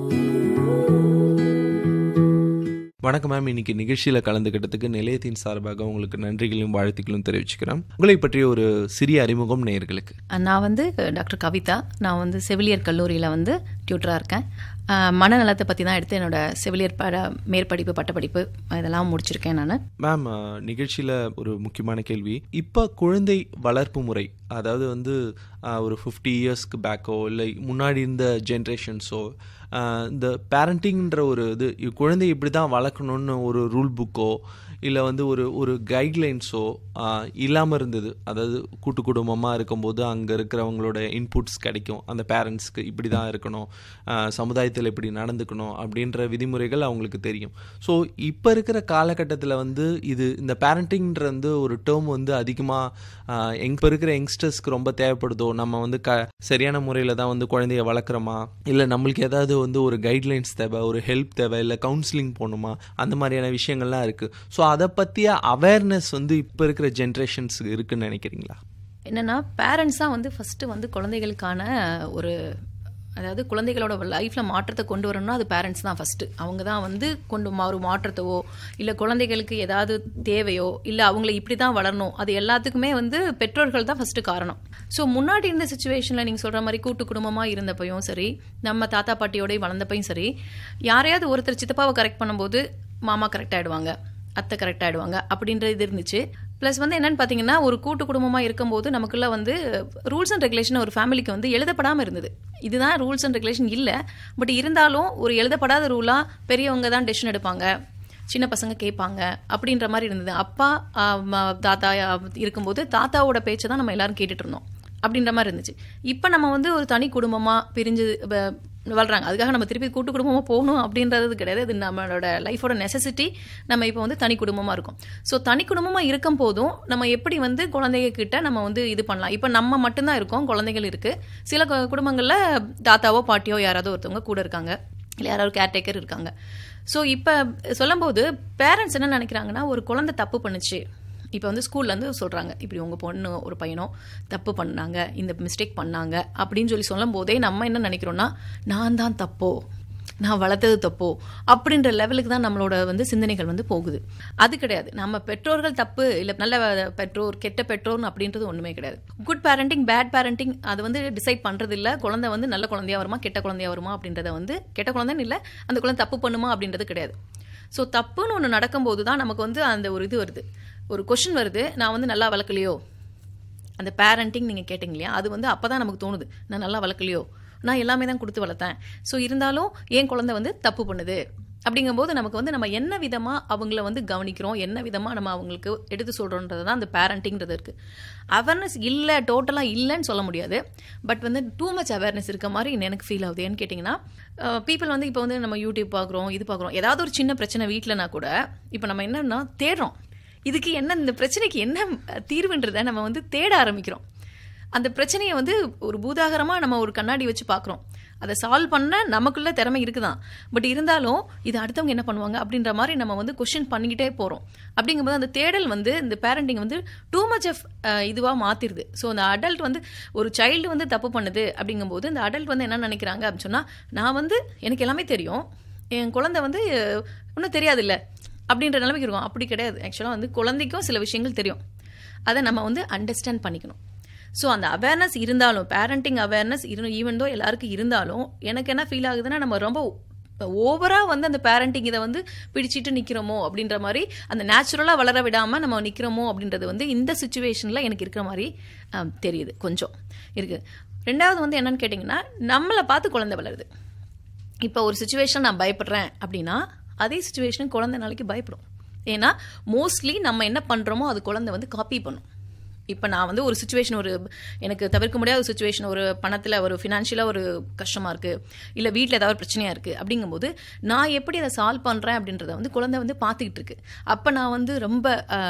வணக்கம் மேம். இன்னைக்கு நிகழ்ச்சியில் கலந்துக்கிட்டதுக்கு நிலையத்தின் சார்பாக உங்களுக்கு நன்றிகளும் வாழ்த்துக்களும் தெரிவிச்சுக்கிறேன். உங்களை பற்றிய ஒரு சிறிய அறிமுகம் நேயர்களுக்கு. நான் வந்து டாக்டர் கவிதா. நான் வந்து செவிலியர் கல்லூரியில் வந்து டியூட்டராக இருக்கேன். மனநலத்தை பற்றி தான் எடுத்து என்னோட செவிலியர் மேற்படிப்பு பட்டப்படிப்பு இதெல்லாம் முடிச்சிருக்கேன் நான். மேம், நிகழ்ச்சியில் ஒரு முக்கியமான கேள்வி. இப்போ குழந்தை வளர்ப்பு முறை, அதாவது வந்து ஒரு 50 இயர்ஸ்க்கு பேக்கோ இல்லை முன்னாடி இருந்த ஜென்ரேஷன்ஸோ இந்த பேரண்டிங்ன்ற ஒரு குழந்தை இப்படி தான் வளர்க்கணுன்னு ஒரு ரூல் புக்கோ இல்லை வந்து ஒரு கைட்லைன்ஸோ இல்லாமல் இருந்தது. அதாவது கூட்டு குடும்பமாக இருக்கும்போது அங்கே இருக்கிறவங்களோட இன்புட்ஸ் கிடைக்கும். அந்த பேரண்ட்ஸ்க்கு இப்படி தான் இருக்கணும், சமுதாயத்தில் இப்படி நடந்துக்கணும் அப்படின்ற விதிமுறைகள் அவங்களுக்கு தெரியும். ஸோ இப்போ இருக்கிற காலகட்டத்தில் வந்து இந்த பேரண்டிங்ன்ற வந்து ஒரு டேர்ம் வந்து அதிகமாக இப்போ இருக்கிற யங்ஸ்டர்ஸ்க்கு ரொம்ப தேவைப்படுதோ, நம்ம வந்து சரியான முறையில் தான் வந்து குழந்தைய வளர்க்குறோமா, இல்லை நம்மளுக்கு ஏதாவது வந்து ஒரு கைட்லைன்ஸ் தேவை, ஒரு ஹெல்ப் தேவை, இல்லை கவுன்சிலிங் போகணுமா, அந்த மாதிரியான விஷயங்கள்லாம் இருக்குது. ஸோ அதை பற்றிய அவேர்னஸ் வந்து இப்போ இருக்கிற ஜென்ரேஷன்ஸுக்கு இருக்குன்னு நினைக்கிறீங்களா? என்னென்னா பேரண்ட்ஸ் தான் வந்து ஃபஸ்ட்டு வந்து குழந்தைகளுக்கான அதாவது குழந்தைகளோட லைஃப்பில் மாற்றத்தை கொண்டு வரணும்னா அது பேரண்ட்ஸ் தான் ஃபஸ்ட்டு. அவங்க தான் வந்து ஒரு மாற்றத்தவோ இல்லை குழந்தைகளுக்கு ஏதாவது தேவையோ இல்லை அவங்கள இப்படி தான் வளரணும், அது எல்லாத்துக்குமே வந்து பெற்றோர்கள் தான் ஃபஸ்ட்டு காரணம். ஸோ முன்னாடி இருந்த சுச்சுவேஷனில் நீங்கள் சொல்கிற மாதிரி கூட்டு குடும்பமாக இருந்தப்பையும் சரி, நம்ம தாத்தா பாட்டியோடய வளர்ந்தப்பையும் சரி, யாரையாவது ஒருத்தர் சித்தப்பாவை கரெக்ட் பண்ணும்போது மாமா கரெக்ட் ஆகிடுவாங்க, அத்தை கரெக்ட் ஆகிடுவாங்க அப்படின்றது இது இருந்துச்சு. ப்ளஸ் வந்து என்னென்னு பார்த்தீங்கன்னா, ஒரு கூட்டு குடும்பமாக இருக்கும்போது நமக்குள்ள வந்து ரூல்ஸ் அண்ட் ரெகுலேஷன் ஒரு ஃபேமிலிக்கு வந்து எழுதப்படாமல் இருந்தது. இதுதான் ரூல்ஸ் அண்ட் ரெகுலேஷன் இல்லை, பட் இருந்தாலும் ஒரு எழுதப்படாத ரூலாக பெரியவங்க தான் டெசிஷன் எடுப்பாங்க, சின்ன பசங்க கேட்பாங்க அப்படின்ற மாதிரி இருந்தது. அப்பா தாத்தா இருக்கும்போது தாத்தாவோட பேச்சை தான் நம்ம எல்லாரும் கேட்டுட்டு இருந்தோம் அப்படின்ற மாதிரி இருந்துச்சு. இப்போ நம்ம வந்து ஒரு தனி குடும்பமாக பிரிஞ்சு வளர்றாங்க. அதுக்காக நம்ம திருப்பி கூட்டு குடும்பமாக போகணும் அப்படின்றது கிடையாது. இது நம்மளோட லைஃபோட நெசசிட்டி. நம்ம இப்போ வந்து தனி குடும்பமாக இருக்கும். ஸோ தனி குடும்பமாக இருக்கும் போதும் நம்ம எப்படி வந்து குழந்தைங்க கிட்ட நம்ம வந்து இது பண்ணலாம். இப்போ நம்ம மட்டும்தான் இருக்கோம், குழந்தைகள் இருக்குது. சில குடும்பங்களில் தாத்தாவோ பாட்டியோ யாராவது ஒருத்தவங்க கூட இருக்காங்க, இல்லை யாராவது கேர்டேக்கர் இருக்காங்க. ஸோ இப்போ சொல்லும்போது பேரண்ட்ஸ் என்ன நினைக்கிறாங்கன்னா, ஒரு குழந்தை தப்பு பண்ணுச்சு, இப்போ வந்து ஸ்கூல்லேருந்து சொல்கிறாங்க, இப்படி உங்கள் பொண்ணு ஒரு பையனோ தப்பு பண்ணாங்க, இந்த மிஸ்டேக் பண்ணாங்க அப்படின்னு சொல்லும் போதே நம்ம என்ன நினைக்கிறோன்னா, நான் தான் தப்போ, நான் வளர்த்தது தப்போ அப்படின்ற லெவலுக்கு தான் நம்மளோட வந்து சிந்தனைகள் வந்து போகுது. அது கிடையாது. நம்ம பெற்றோர்கள் தப்பு இல்லை நல்ல பெற்றோர் கெட்ட பெற்றோர்னு அப்படின்றது ஒன்றுமே கிடையாது. குட் பேரண்டிங் பேட் பேரண்டிங் அது வந்து டிசைட் பண்ணுறது இல்லை. குழந்தை வந்து நல்ல குழந்தையா வருமா கெட்ட குழந்தையா வருமா அப்படின்றத வந்து, கெட்ட குழந்தைன்னு இல்லை, அந்த குழந்தை தப்பு பண்ணுமா அப்படின்றது கிடையாது. ஸோ தப்புன்னு ஒன்று நடக்கும்போது தான் நமக்கு வந்து அந்த ஒரு இது வருது, ஒரு கொஷின் வருது, நான் வந்து நல்லா வளர்க்கலையோ. அந்த பேரண்டிங் நீங்கள் கேட்டிங்க இல்லையா, அது வந்து அப்போ தான் நமக்கு தோணுது, நான் நல்லா வளர்க்கலையோ, நான் எல்லாமே தான் கொடுத்து வளர்த்தேன், ஸோ இருந்தாலும் என் குழந்தை வந்து தப்பு பண்ணுது அப்படிங்கும்போது நமக்கு வந்து நம்ம என்ன விதமாக அவங்கள வந்து கவனிக்கிறோம், என்ன விதமாக நம்ம அவங்களுக்கு எடுத்து சொல்கிறோன்றது தான் அந்த பேரண்டிங்கிறது இருக்குது. அவேர்னஸ் இல்லை, டோட்டலாக இல்லைன்னு சொல்ல முடியாது. பட் வந்து டூ மச் அவேர்னஸ் இருக்க மாதிரி எனக்கு ஃபீல் ஆகுது. ஏன்னு கேட்டிங்கன்னா, பீப்புள் வந்து இப்போ வந்து நம்ம யூடியூப் பார்க்குறோம், இது பார்க்குறோம், ஏதாவது ஒரு சின்ன பிரச்சனை வீட்டிலனா கூட இப்போ நம்ம என்னன்னா தேடுறோம், இதுக்கு என்ன, இந்த பிரச்சனைக்கு என்ன தீர்வுன்றதை நம்ம வந்து தேட ஆரம்பிக்கிறோம். அந்த பிரச்சனையை வந்து ஒரு பூதாகரமாக நம்ம ஒரு கண்ணாடி வச்சு பார்க்குறோம். அதை சால்வ் பண்ண நமக்குள்ள திறமை இருக்குதான். பட் இருந்தாலும் இது அடுத்தவங்க என்ன பண்ணுவாங்க அப்படின்ற மாதிரி நம்ம வந்து கொஸ்டின் பண்ணிக்கிட்டே போகிறோம். அப்படிங்கும்போது அந்த தேடல் வந்து இந்த பேரண்டிங் வந்து டூ மச் ஆஃப் இதுவாக மாற்றிடுது. ஸோ அந்த அடல்ட் வந்து, ஒரு சைல்டு வந்து தப்பு பண்ணுது அப்படிங்கும்போது இந்த அடல்ட் வந்து என்ன நினைக்கிறாங்க அப்படின்னு சொன்னால், நான் வந்து எனக்கு எல்லாமே தெரியும், என் குழந்தை வந்து ஒன்றும் தெரியாதில்ல அப்படின்ற நிலைமைக்கு இருக்கும். அப்படி கிடையாது. ஆக்சுவலாக வந்து குழந்தைக்கும் சில விஷயங்கள் தெரியும், அதை நம்ம வந்து அண்டர்ஸ்டாண்ட் பண்ணிக்கணும். ஸோ அந்த அவேர்னஸ் இருந்தாலும், பேரண்டிங் அவேர்னஸ் ஈவன் தோ எல்லாருக்கும் இருந்தாலும், எனக்கு என்ன ஃபீல் ஆகுதுன்னா, நம்ம ரொம்ப ஓவராக வந்து அந்த பேரண்டிங் இதை வந்து பிடிச்சிட்டு நிற்கிறோமோ அப்படின்ற மாதிரி, அந்த நேச்சுரலாக வளர விடாமல் நம்ம நிற்கிறோமோ அப்படின்றது வந்து இந்த சுச்சுவேஷனில் எனக்கு இருக்கிற மாதிரி தெரியுது, கொஞ்சம் இருக்குது. ரெண்டாவது வந்து என்னன்னு கேட்டிங்கன்னா, நம்மளை பார்த்து குழந்தை வளருது. இப்போ ஒரு சுச்சுவேஷன் நான் பயப்படுறேன் அப்படின்னா, அதே சுச்சுவேஷன் குழந்தை நாளைக்கு பயப்படும். ஏன்னா மோஸ்ட்லி நம்ம என்ன பண்ணுறோமோ அது குழந்தை வந்து காப்பி பண்ணும். இப்போ நான் வந்து ஒரு சுச்சுவேஷன், ஒரு எனக்கு தவிர்க்க முடியாத ஒரு சுச்சுவேஷன், ஒரு பணத்தில் ஒரு ஃபினான்ஷியலாக ஒரு கஷ்டமாக இருக்குது, இல்லை வீட்டில் ஏதாவது பிரச்சனையாக இருக்குது அப்படிங்கும்போது நான் எப்படி அதை சால்வ் பண்ணுறேன் அப்படின்றத வந்து குழந்தை வந்து பார்த்துக்கிட்டு இருக்கு. அப்போ நான் வந்து ரொம்ப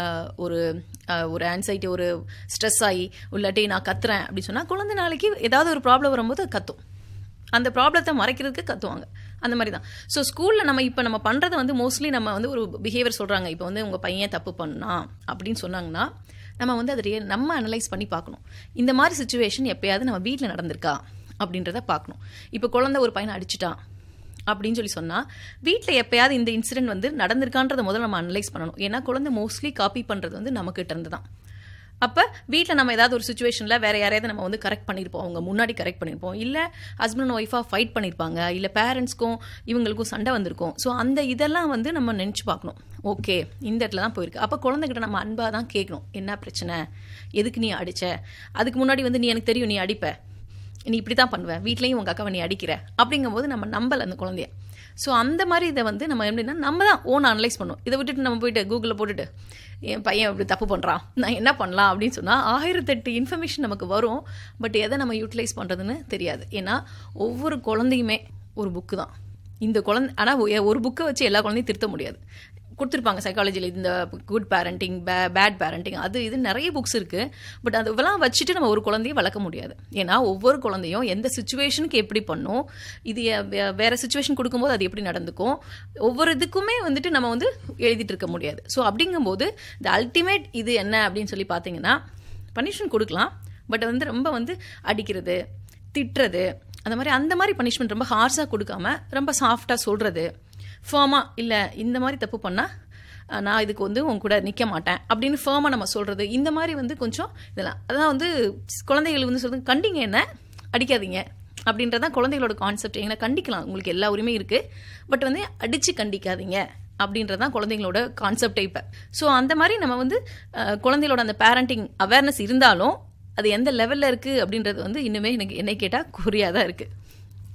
ஒரு ஆன்சைட்டி, ஒரு ஸ்ட்ரெஸ் ஆகி இல்லாட்டி நான் கத்துறேன் அப்படின்னு சொன்னால், குழந்தை நாளைக்கு ஏதாவது ஒரு ப்ராப்ளம் வரும்போது கத்தும். அந்த ப்ராப்ளத்தை மறைக்கிறதுக்கு கத்துவாங்க. அந்த மாதிரி தான். ஸோ ஸ்கூலில் நம்ம பண்ணுறது வந்து மோஸ்ட்லி நம்ம வந்து ஒரு பிஹேவியர் சொல்கிறாங்க. இப்போ வந்து உங்கள் பையன் தப்பு பண்ணா அப்படின்னு சொன்னாங்கன்னா, நம்ம வந்து அதை நம்ம அனலைஸ் பண்ணி பார்க்கணும். இந்த மாதிரி சுச்சுவேஷன் எப்பயாவது நம்ம வீட்டில் நடந்திருக்கா அப்படின்றத பார்க்கணும். இப்போ குழந்தை ஒரு பையனை அடிச்சிட்டான் அப்படின்னு சொன்னால், வீட்டில் எப்பயாவது இந்த இன்சிடென்ட் வந்து நடந்திருக்கான்றதை முதல்ல நம்ம அனலைஸ் பண்ணணும். ஏன்னா குழந்தை மோஸ்ட்லி காப்பி பண்ணுறது வந்து நமக்கிட்ட இருந்து தான். அப்போ வீட்டில் நம்ம ஏதாவது ஒரு சுச்சுவேஷனில் வேறு யாரையாவது நம்ம வந்து கரெக்ட் பண்ணியிருப்போம், அவங்க முன்னாடி கரெக்ட் பண்ணியிருப்போம், இல்லை ஹஸ்பண்ட் அண்ட் ஒய்ஃபாக ஃபைட் பண்ணியிருப்பாங்க, இல்லை பேரண்ட்ஸ்க்கும் இவங்களுக்கும் சண்டை வந்திருக்கும். ஸோ அந்த இதெல்லாம் வந்து நம்ம நினச்சி பார்க்கணும். ஓகே, இந்த இடத்துல தான் போயிருக்கு. அப்போ குழந்தைகிட்ட நம்ம அன்பாக தான் கேட்கணும், என்ன பிரச்சனை, எதுக்கு நீ அடித்த, அதுக்கு முன்னாடி வந்து நீ எனக்கு தெரியும் நீ அடிப்ப, நீ இப்படி தான் பண்ணுவேன், வீட்லேயும் உங்கள் அக்காவை நீ அடிக்கிற அப்படிங்கும்போது நம்ம நம்பலை அந்த குழந்தைய. ஸோ அந்த மாதிரி இதை வந்து நம்ம எப்படின்னா நம்ம தான் ஓன் அனலைஸ் பண்ணணும். இதை விட்டுட்டு நம்ம போயிட்டு கூகுளில் போட்டுட்டு என் பையன் இப்படி தப்பு பண்ணுறான், நான் என்ன பண்ணலாம் அப்படின்னு சொன்னால் 1008 இன்ஃபர்மேஷன் நமக்கு வரும். பட் எதை நம்ம யூட்டிலைஸ் பண்ணுறதுன்னு தெரியாது. ஏன்னா ஒவ்வொரு குழந்தையுமே ஒரு புக்கு தான். இந்த குழந்தை ஆனால் ஒரு புக்கை வச்சு எல்லா குழந்தையும் திருத்த முடியாது. கொடுத்துருப்பாங்க சைக்காலஜியில், இந்த குட் பேரண்டிங், பேட் பேரண்டிங், அது இது நிறைய புக்ஸ் இருக்குது. பட் அதெல்லாம் வச்சுட்டு நம்ம ஒரு குழந்தையை வளர்க்க முடியாது. ஏன்னா ஒவ்வொரு குழந்தையும் எந்த சுச்சுவேஷனுக்கு எப்படி பண்ணும், இது வேறு சுச்சுவேஷன் கொடுக்கும்போது அது எப்படி நடந்துக்கும், ஒவ்வொரு இதுக்குமே வந்துட்டு நம்ம வந்து எழுதிட்டு இருக்க முடியாது. ஸோ அப்படிங்கும்போது இந்த அல்டிமேட் இது என்ன அப்படின்னு சொல்லி பார்த்தீங்கன்னா, பனிஷ்மெண்ட் கொடுக்கலாம். பட் வந்து ரொம்ப வந்து அடிக்கிறது, திட்டுறது, அந்த மாதிரி பனிஷ்மெண்ட் ரொம்ப ஹார்ஷாக கொடுக்காம ரொம்ப சாஃப்டாக சொல்கிறது, ஃபேமாக இல்லை இந்த மாதிரி தப்பு பண்ணால் நான் இதுக்கு வந்து உங்க கூட நிற்க மாட்டேன் அப்படின்னு ஃபேமாக நம்ம சொல்கிறது, இந்த மாதிரி வந்து கொஞ்சம் இதெல்லாம் அதான் வந்து குழந்தைகள் வந்து சொல்கிறது, கண்டிங்க என்ன அடிக்காதீங்க அப்படின்றதான் குழந்தைகளோட கான்செப்ட். எங்களை கண்டிக்கலாம், உங்களுக்கு எல்லா உரிமையும் இருக்குது, பட் வந்து அடித்து கண்டிக்காதீங்க அப்படின்றதான் குழந்தைங்களோட கான்செப்டே இப்போ. ஸோ அந்த மாதிரி நம்ம வந்து குழந்தைகளோட அந்த பேரண்டிங் அவேர்னஸ் இருந்தாலும் அது எந்த லெவலில் இருக்குது அப்படின்றது வந்து இன்னுமே எனக்கு என்னை கேட்டால் குறியாக தான் இருக்குது.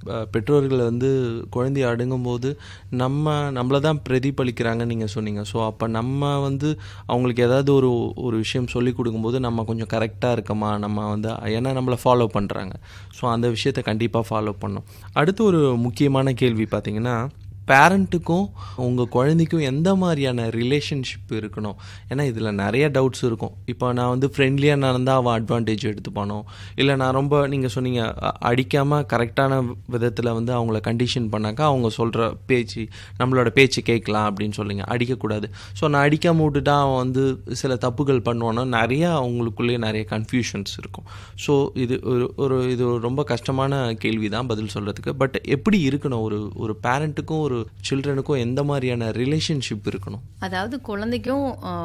பெற்றோர்கள் வந்து குழந்தைய அடங்கும்போது நம்மளை தான் பிரதிபலிக்கிறாங்கன்னு நீங்கள் சொன்னீங்க. ஸோ அப்போ நம்ம வந்து அவங்களுக்கு ஏதாவது ஒரு விஷயம் சொல்லி கொடுக்கும்போது நம்ம கொஞ்சம் கரெக்டாக இருக்கமா, நம்ம வந்து ஏன்னா நம்மளை ஃபாலோ பண்ணுறாங்க. ஸோ அந்த விஷயத்தை கண்டிப்பாக ஃபாலோ பண்ணணும். அடுத்து ஒரு முக்கியமான கேள்வி பார்த்தீங்கன்னா, பேரண்ட்டுக்கும் உங்கள் குழந்தைக்கும் எந்த மாதிரியான ரிலேஷன்ஷிப் இருக்கணும்? ஏன்னா இதில் நிறைய டவுட்ஸ் இருக்கும். இப்போ நான் வந்து ஃப்ரெண்ட்லியாக நடந்தால் அவன் அட்வான்டேஜ் எடுத்துப்பானோ, இல்லை நான் ரொம்ப நீங்கள் சொன்னீங்க அடிக்காமல் கரெக்டான விதத்தில் வந்து அவங்கள கண்டிஷன் பண்ணாக்கா அவங்க சொல்கிற நம்மளோட பேச்சு கேட்கலாம் அப்படின்னு சொல்லிங்க, அடிக்கக்கூடாது. ஸோ நான் அடிக்காமல் விட்டுட்டா அவன் வந்து சில தப்புகள் பண்ணுவானோ, நிறையா அவங்களுக்குள்ளேயே நிறைய கன்ஃபியூஷன்ஸ் இருக்கும். ஸோ இது இது ரொம்ப கஷ்டமான கேள்வி தான் பதில் சொல்கிறதுக்கு. பட் எப்படி இருக்கணும் ஒரு பேரண்ட்டுக்கும் ஒரு சில்ட்ரனுக்கும் எந்த மாதிரியான ரிலேஷன்ஷிப் இருக்கணும்? அதாவது குழந்தைக்கும்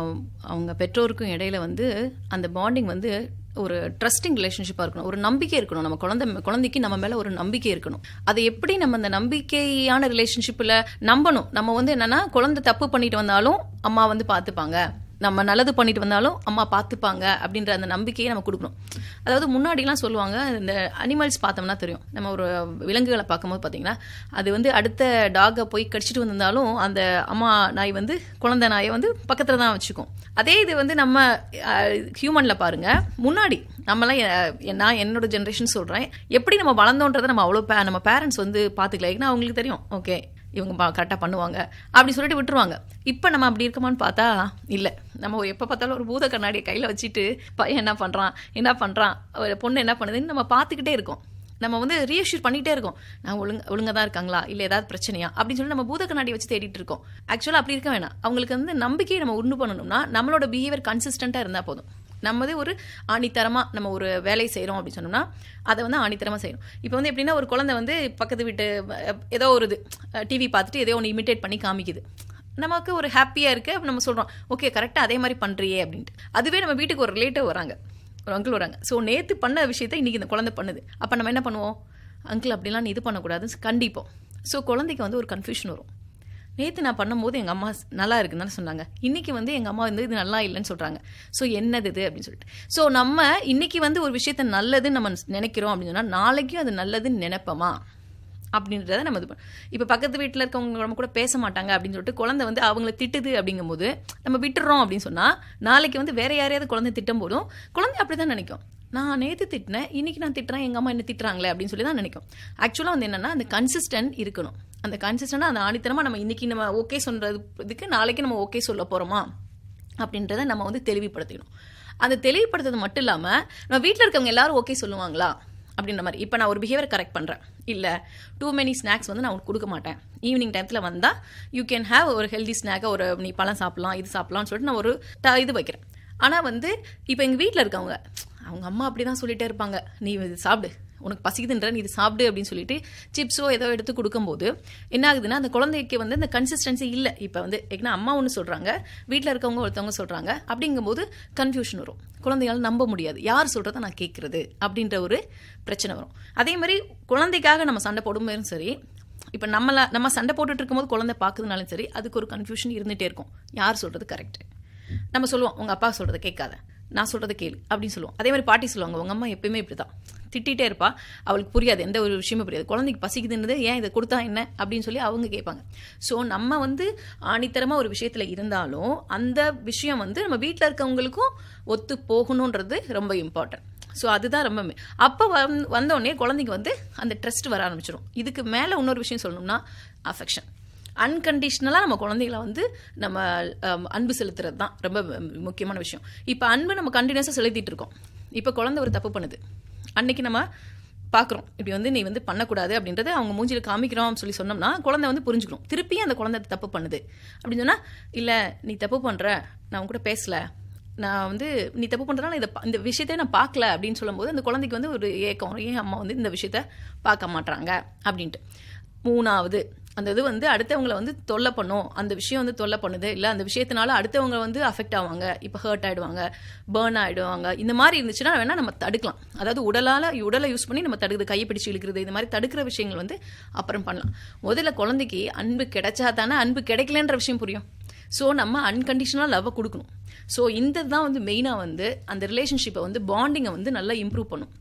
அவங்க பெற்றோருக்கும் இடையில வந்து அந்த பாண்டிங் வந்து ஒரு ட்ரஸ்டிங் ரிலேஷன்ஷிப்பாக இருக்கணும். ஒரு நம்பிக்கை இருக்கணும். நம்ம குழந்தைக்கு நம்ம மேலே ஒரு நம்பிக்கை இருக்கணும். அதை எப்படி நம்ம அந்த நம்பிக்கையான ரிலேஷன்ஷிப்பில் நம்பணும்? நம்ம வந்து என்னன்னா, குழந்தை தப்பு பண்ணிட்டு வந்தாலும் அம்மா வந்து பார்த்துப்பாங்க, நம்ம நல்லது பண்ணிட்டு வந்தாலும் அம்மா பார்த்துப்பாங்க அப்படின்ற அந்த நம்பிக்கையை நம்ம கொடுக்கணும். அதாவது முன்னாடிலாம் சொல்லுவாங்க, இந்த அனிமல்ஸ் பார்த்தோம்னா தெரியும், நம்ம ஒரு விலங்குகளை பார்க்கும்போது பார்த்தீங்கன்னா அது வந்து அடுத்த டாகை போய் கடிச்சிட்டு வந்திருந்தாலும் அந்த அம்மா நாய் வந்து குழந்தை நாயை வந்து பக்கத்தில் தான் வச்சுக்கும். அதே இது வந்து நம்ம ஹியூமனில் பாருங்க, முன்னாடி நம்மளாம் நான் என்னோட ஜென்ரேஷன் சொல்கிறேன், எப்படி நம்ம வளர்ந்தோன்றதை நம்ம அவ்வளோ நம்ம பேரண்ட்ஸ் வந்து பார்த்துக்கல. ஏன்னா அவங்களுக்கு தெரியும், ஓகே இவங்க கரெக்டாக பண்ணுவாங்க அப்படி சொல்லிட்டு விட்டுருவாங்க. இப்போ நம்ம அப்படி இருக்கமான்னு பார்த்தா இல்லை. நம்ம எப்போ பார்த்தாலும் ஒரு பூத கண்ணாடியை கையில் வச்சுட்டு பையன் என்ன பண்ணுறான் பொண்ணு என்ன பண்ணுதுன்னு நம்ம பார்த்துக்கிட்டே இருக்கோம். நம்ம வந்து ரீஅஷ்யூர் பண்ணிகிட்டே இருக்கோம், நான் ஒழுங்காக தான் இருக்காங்களா, இல்லை ஏதாவது பிரச்சனையா அப்படின்னு சொல்லி நம்ம பூத கண்ணாடி வச்சு தேடிட்டு இருக்கோம். ஆக்சுவலாக அப்படி இருக்க வேணாம். அவங்களுக்கு வந்து நம்பிக்கையை நம்ம உண்டு பண்ணணும்னா நம்மளோட பிஹேவியர் கன்சிஸ்டண்ட்டாக இருந்தால் போதும். நம்ம ஒரு ஆணித்தரமாக நம்ம ஒரு வேலை செய்கிறோம் அப்படின்னு சொன்னோம்னா அதை வந்து ஆணித்தரமாக செய்யணும். இப்போ வந்து எப்படின்னா, ஒரு குழந்தை வந்து பக்கத்து வீட்டு ஏதோ ஒரு டிவி பார்த்துட்டு ஏதோ ஒன்று இமிட்டேட் பண்ணி காமிக்குது, நமக்கு ஒரு ஹாப்பியாக இருக்குது. அப்போ நம்ம சொல்கிறோம், ஓகே கரெக்டாக அதே மாதிரி பண்ணுறியே அப்படின்ட்டு. அதுவே நம்ம வீட்டுக்கு ஒரு ரிலேட்டிவ் வராங்க, ஒரு அங்கிள் வராங்க, ஸோ நேற்று பண்ண விஷயத்தை இன்றைக்கி இந்த குழந்தை பண்ணுது. அப்போ நம்ம என்ன பண்ணுவோம், அங்கிள் அப்படிலாம் நீ இது பண்ணக்கூடாதுன்னு கண்டிப்போம். ஸோ குழந்தைக்கு வந்து ஒரு கன்ஃபியூஷன் வரும். நேற்று நான் பண்ணும்போது எங்கள் அம்மா நல்லா இருக்குன்னு தானே சொன்னாங்க, இன்றைக்கி வந்து எங்கள் அம்மா வந்து இது நல்லா இல்லைன்னு சொல்கிறாங்க, ஸோ என்னது இது அப்படின்னு சொல்லிட்டு. ஸோ நம்ம இன்றைக்கி வந்து ஒரு விஷயத்த நல்லதுன்னு நம்ம நினைக்கிறோம் அப்படின்னு சொன்னால் நாளைக்கும் அது நல்லதுன்னு நினைப்போமா அப்படின்றத நம்ம இது இப்போ பக்கத்து வீட்டில் இருக்கவங்க நம்ம கூட பேச மாட்டாங்க அப்படின்னு சொல்லிட்டு குழந்தை வந்து அவங்கள திட்டுது அப்படிங்கும்போது நம்ம விட்டுறோம் அப்படின்னு சொன்னால் நாளைக்கு வந்து வேற யாரையாவது குழந்தை திட்டும் போதும் குழந்தை அப்படி தான் நினைக்கும், நான் நேற்று திட்டினேன் இன்றைக்கி நான் திட்டுறேன், எங்கள் அம்மா என்ன திட்டுறாங்களே அப்படின்னு சொல்லி தான் நினைக்கும். ஆக்சுவலாக வந்து என்னென்னா, அந்த கன்சிஸ்டன்ட் இருக்கணும். அந்த கன்சிஸ்டண்டாக அந்த ஆணித்தரமாக நம்ம இன்றைக்கி நம்ம ஓகே சொல்கிறதுக்கு நாளைக்கு நம்ம ஓகே சொல்ல போகிறோமா அப்படின்றத நம்ம வந்து தெளிவுபடுத்திக்கணும். அந்த தெளிவுபடுத்துறது மட்டும் இல்லாமல் நம்ம வீட்டில் இருக்கவங்க எல்லாரும் ஓகே சொல்லுவாங்களா அப்படின்ற மாதிரி. இப்போ நான் ஒரு பிஹேவியர் கரெக்ட் பண்ணுறேன், இல்லை டூ மெனி ஸ்நாக்ஸ் வந்து நான் கொடுக்க மாட்டேன், ஈவினிங் டைத்தில் வந்தால் யூ கேன் ஹேவ் ஒரு ஹெல்தி ஸ்நாக்கை, ஒரு நீ பழம் சாப்பிட்லாம் இது சாப்பிட்லான்னு சொல்லிட்டு நான் ஒரு இது வைக்கிறேன். ஆனால் வந்து இப்போ எங்கள் வீட்டில் இருக்கவங்க அவங்க அம்மா அப்படி தான் சொல்லிகிட்டே இருப்பாங்க, நீ இது சாப்பிடு, உனக்கு பசிக்குதுன்ற நீ இது சாப்பிடு அப்படின்னு சொல்லிட்டு சிப்ஸோ ஏதோ எடுத்து கொடுக்கும்போது என்ன ஆகுதுன்னா, அந்த குழந்தைக்கு வந்து அந்த கன்சிஸ்டன்சி இல்லை. இப்போ வந்து ஏன்னா அம்மா ஒன்று சொல்கிறாங்க, வீட்டில் இருக்கவங்க ஒருத்தவங்க சொல்கிறாங்க, அப்படிங்கும்போது கன்ஃபியூஷன் வரும். குழந்தையால் நம்ப முடியாது, யார் சொல்கிறத நான் கேட்குறது அப்படின்ற ஒரு பிரச்சனை வரும். அதே மாதிரி குழந்தைக்காக நம்ம சண்டை போடும்போதும் சரி, இப்போ நம்ம சண்டை போட்டுட்டு இருக்கும்போது குழந்தை பார்க்குதுனாலும் சரி, அதுக்கு ஒரு கன்ஃபியூஷன் இருந்துகிட்டே இருக்கும், யார் சொல்கிறது கரெக்டு. நம்ம சொல்லுவோம், உங்கள் அப்பா சொல்கிறத கேட்காத, நான் சொல்கிறத கேளு அப்படின்னு சொல்லுவோம். அதே மாதிரி பாட்டி சொல்லுவாங்க, உங்கள் அம்மா எப்பயுமே இப்படி தான் திட்டிகிட்டே இருப்பா, அவளுக்கு புரியாது, எந்த ஒரு விஷயமே புரியாது, குழந்தைக்கு பசிக்குதுன்றது ஏன் இதை கொடுத்தா என்ன அப்படின்னு சொல்லி அவங்க கேட்பாங்க. ஸோ நம்ம வந்து ஆணித்தரமாக ஒரு விஷயத்தில் இருந்தாலும் அந்த விஷயம் வந்து நம்ம வீட்டில் இருக்கவங்களுக்கும் ஒத்து போகணுன்றது ரொம்ப இம்பார்ட்டன்ட். ஸோ அதுதான் ரொம்ப அப்போ வந்தோடனே குழந்தைக்கு வந்து அந்த ட்ரஸ்ட் வர ஆரம்பிச்சிடும். இதுக்கு மேலே இன்னொரு விஷயம் சொல்லணும்னா அஃபெக்ஷன். அன்கண்டிஷ்னலாக நம்ம குழந்தைகளை வந்து நம்ம அன்பு செலுத்துறது தான் ரொம்ப முக்கியமான விஷயம். இப்போ அன்பு நம்ம கண்டினியூஸாக செலுத்திட்டு இருக்கோம். இப்போ குழந்தை ஒரு தப்பு பண்ணுது, அன்னைக்கு நம்ம பார்க்குறோம், இப்படி வந்து நீ வந்து பண்ணக்கூடாது அப்படின்றத அவங்க மூஞ்சியில் காமிக்கிறோம் சொல்லி சொன்னோம்னா குழந்தை வந்து புரிஞ்சுக்கணும். திருப்பி அந்த குழந்தை தப்பு பண்ணுது அப்படின்னு சொன்னால், இல்லை நீ தப்பு பண்ணுற, நான் கூட பேசலை, நான் வந்து நீ தப்பு பண்ணுறதுனால இந்த விஷயத்தை நான் பார்க்கல அப்படின்னு சொல்லும்போது அந்த குழந்தைக்கு வந்து ஒரு ஏக்கம், ஏன் அம்மா வந்து இந்த விஷயத்த பார்க்க மாட்டாங்க அப்படின்ட்டு. மூணாவது, அந்த இது வந்து அடுத்தவங்களை வந்து தொல்லை பண்ணும், அந்த விஷயம் வந்து தொல்லை பண்ணுது, இல்லை அந்த விஷயத்தினால அடுத்தவங்க வந்து அஃபெக்ட் ஆவாங்க, இப்போ ஹர்ட் ஆகிடுவாங்க, பேர்ன் ஆகிடுவாங்க, இந்த மாதிரி இருந்துச்சுன்னா வேணால் நம்ம தடுக்கலாம். அதாவது உடலை யூஸ் பண்ணி நம்ம தடுக்குது, கையை பிடிச்சி இழுக்கிறது, இந்த மாதிரி தடுக்கிற விஷயங்கள் வந்து அப்புறம் பண்ணலாம். முதல்ல குழந்தைக்கு அன்பு கிடைச்சா தானே அன்பு கிடைக்கலன்ற விஷயம் புரியும். ஸோ நம்ம அன்கண்டிஷனலாக லவ்வை கொடுக்கணும். ஸோ இந்த தான் வந்து மெயினாக வந்து அந்த ரிலேஷன்ஷிப்பை வந்து பாண்டிங்கை வந்து நல்லா இம்ப்ரூவ் பண்ணும்.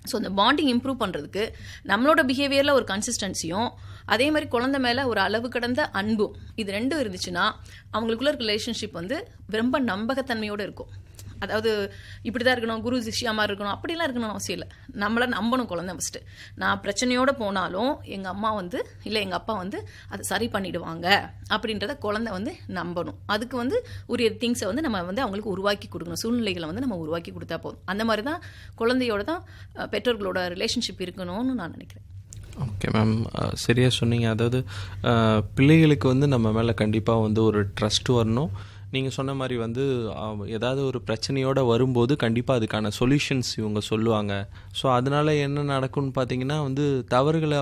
ஸோ அந்த பாண்டிங் இம்ப்ரூவ் பண்ணுறதுக்கு நம்மளோட பிஹேவியரில் ஒரு கன்சிஸ்டன்சியும் அதே மாதிரி குழந்தை மேலே ஒரு அளவு கடந்த அன்பும் இது ரெண்டும் இருந்துச்சுன்னா அவங்களுக்குள்ள ரிலேஷன்ஷிப் வந்து ரொம்ப நம்பகத்தன்மையோடு இருக்கும். அதாவது இப்படி தான் இருக்கணும், குரு சிஷ்யாமா இருக்கணும் அப்படிலாம் இருக்கணும்னு அவசியம் இல்லை. நம்மளை நம்பணும் குழந்தை ஃபஸ்ட்டு. நான் பிரச்சனையோடு போனாலும் எங்கள் அம்மா வந்து இல்லை எங்கள் அப்பா வந்து அதை சரி பண்ணிடுவாங்க அப்படின்றத குழந்தை வந்து நம்பணும். அதுக்கு வந்து உரிய திங்ஸை வந்து நம்ம வந்து அவங்களுக்கு உருவாக்கி கொடுக்கணும், சூழ்நிலைகளை வந்து நம்ம உருவாக்கி கொடுத்தா போதும். அந்த மாதிரி தான் குழந்தையோட தான் பெற்றோர்களோட ரிலேஷன்ஷிப் இருக்கணும்னு நான் நினைக்கிறேன். ஓகே மேம், சரியாக சொன்னீங்க. அதாவது பிள்ளைகளுக்கு வந்து நம்ம மேலே கண்டிப்பாக வந்து ஒரு ட்ரஸ்ட் வரணும். நீங்கள் சொன்ன மாதிரி வந்து ஏதாவது ஒரு பிரச்சனையோடு வரும்போது கண்டிப்பாக அதுக்கான சொல்யூஷன்ஸ் இவங்க சொல்லுவாங்க. ஸோ அதனால் என்ன நடக்கும்னு பார்த்தீங்கன்னா வந்து தவறுகளை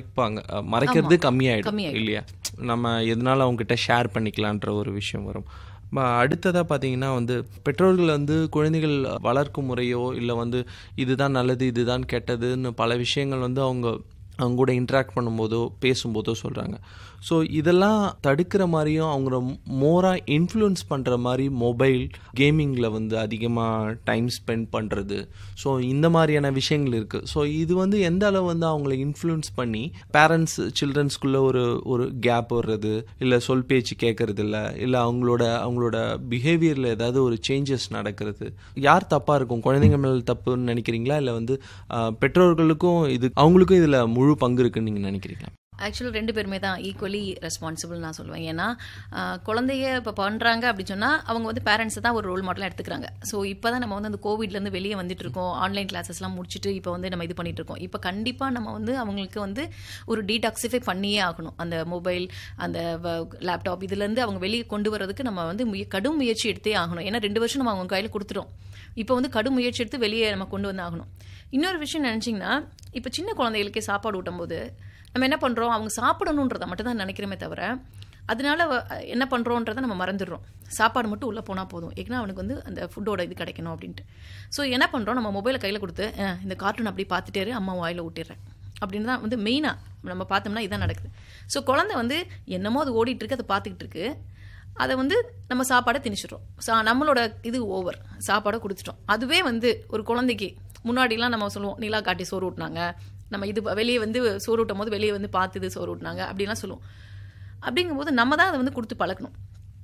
மறைக்கிறது கம்மியாயிடும் இல்லையா? நம்ம எதனால அவங்ககிட்ட ஷேர் பண்ணிக்கலான்ற ஒரு விஷயம் வரும். அடுத்ததாக பார்த்தீங்கன்னா வந்து பெற்றோர்கள் வந்து குழந்தைகள் வளர்க்கும் முறையோ இல்லை வந்து இதுதான் நல்லது இதுதான் கெட்டதுன்னு பல விஷயங்கள் வந்து அவங்க கூட இன்ட்ராக்ட் பண்ணும்போதோ பேசும்போதோ சொல்கிறாங்க. ஸோ இதெல்லாம் தடுக்கிற மாதிரியும் அவங்கள மோராக இன்ஃப்ளூயன்ஸ் பண்ணுற மாதிரி மொபைல் கேமிங்கில் வந்து அதிகமாக டைம் ஸ்பெண்ட் பண்ணுறது, ஸோ இந்த மாதிரியான விஷயங்கள் இருக்குது. ஸோ இது வந்து எந்த அளவு வந்து அவங்கள இன்ஃப்ளூயன்ஸ் பண்ணி பேரண்ட்ஸ் சில்ட்ரன்ஸ்குள்ளே ஒரு கேப் வர்றது, இல்லை சொல் பேச்சு கேட்கறது இல்லை அவங்களோட பிஹேவியரில் ஏதாவது ஒரு சேஞ்சஸ் நடக்கிறது, யார் தப்பாக இருக்கும்? குழந்தைங்க மேலே தப்புன்னு நினைக்கிறீங்களா இல்லை வந்து பெற்றோர்களுக்கும் அவங்களுக்கும் இதில் முழு பங்கு இருக்குன்னு நீங்கள் நினைக்கிறீங்களா? ஆக்சுவலாக 2 பேருமே தான் ஈக்குவலி ரெஸ்பான்சிபிள் நான் சொல்லுவேன். ஏன்னா குழந்தைய இப்போ பண்ணுறாங்க அப்படின்னு சொன்னால் அவங்க வந்து பேரண்ட்ஸை தான் ஒரு ரோல் மாடலாக எடுத்துக்கிறாங்க. ஸோ இப்போ தான் நம்ம வந்து அந்த கோவிட்லேருந்து வெளியே வந்துட்டு இருக்கோம், ஆன்லைன் கிளாஸஸ்லாம் முடிச்சுட்டு இப்போ வந்து நம்ம இது பண்ணிட்டு இருக்கோம். இப்போ கண்டிப்பாக நம்ம வந்து அவங்களுக்கு வந்து ஒரு டீடாக்சிஃபை பண்ணியே ஆகணும். அந்த மொபைல் அந்த லேப்டாப் இதுலேருந்து அவங்க வெளியே கொண்டு வரதுக்கு நம்ம வந்து கடும் முயற்சி எடுத்தே ஆகணும். ஏன்னா 2 வருஷம் நம்ம அவங்க கையில் கொடுத்துட்டோம். இப்போ வந்து கடும் முயற்சி எடுத்து வெளியே நம்ம கொண்டு வந்து ஆகணும். இன்னொரு விஷயம் நினச்சிங்கன்னா, இப்போ சின்ன குழந்தைகளுக்கே சாப்பாடு ஊட்டும் போது நம்ம என்ன பண்ணுறோம், அவங்க சாப்பிடணுன்றதை மட்டும் தான் நினைக்கிறோமே தவிர அதனால என்ன பண்ணுறோன்றதை நம்ம மறந்துடுறோம். சாப்பாடு மட்டும் உள்ளே போனால் போதும், ஏன்னா அவனுக்கு வந்து அந்த ஃபுட்டோட இது கிடைக்கணும் அப்படின்ட்டு. ஸோ என்ன பண்ணுறோம், நம்ம மொபைலை கையில் கொடுத்து இந்த கார்ட்டூன் அப்படி பார்த்துட்டே அம்மா வாயில் ஊட்டிடுறேன் அப்படின்னு தான் வந்து மெயினாக நம்ம பார்த்தோம்னா இதான் நடக்குது. ஸோ குழந்தை வந்து என்னமோ அது ஓடிட்டு இருக்கு, அதை பார்த்துக்கிட்டு இருக்கு, அதை வந்து நம்ம சாப்பாடை திணிச்சிடுறோம். நம்மளோட இது ஓவர், சாப்பாடை கொடுத்துட்டோம். அதுவே வந்து ஒரு குழந்தைக்கு முன்னாடிலாம் நம்ம சொல்லுவோம் நிலா காட்டி சோறு ஊட்டினாங்க, நம்ம இது வெளியே வந்து சோறு ஊட்டும் போது வெளியே வந்து பார்த்துது சோறு ஊட்டினாங்க அப்படின்லாம் சொல்லுவோம். அப்படிங்கும்போது நம்ம தான் அதை வந்து கொடுத்து பழக்கணும்.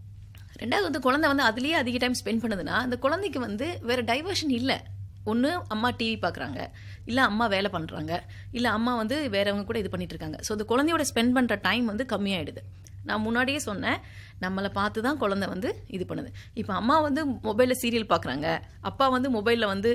2வது வந்து குழந்தை வந்து அதுலேயே அதிக டைம் ஸ்பெண்ட் பண்ணுதுன்னா அந்த குழந்தைக்கு வந்து வேறு டைவர்ஷன் இல்லை. ஒன்று அம்மா டிவி பார்க்குறாங்க, இல்லை அம்மா வேலை பண்ணுறாங்க, இல்லை அம்மா வந்து வேறவங்க கூட இது பண்ணிட்டு இருக்காங்க. ஸோ அந்த குழந்தையோட ஸ்பெண்ட் பண்ணுற டைம் வந்து கம்மியாயிடுது. நான் முன்னாடியே சொன்னேன், நம்மளை பார்த்து தான் குழந்தை வந்து இது பண்ணுது. இப்போ அம்மா வந்து மொபைலில் சீரியல் பார்க்குறாங்க, அப்பா வந்து மொபைலில் வந்து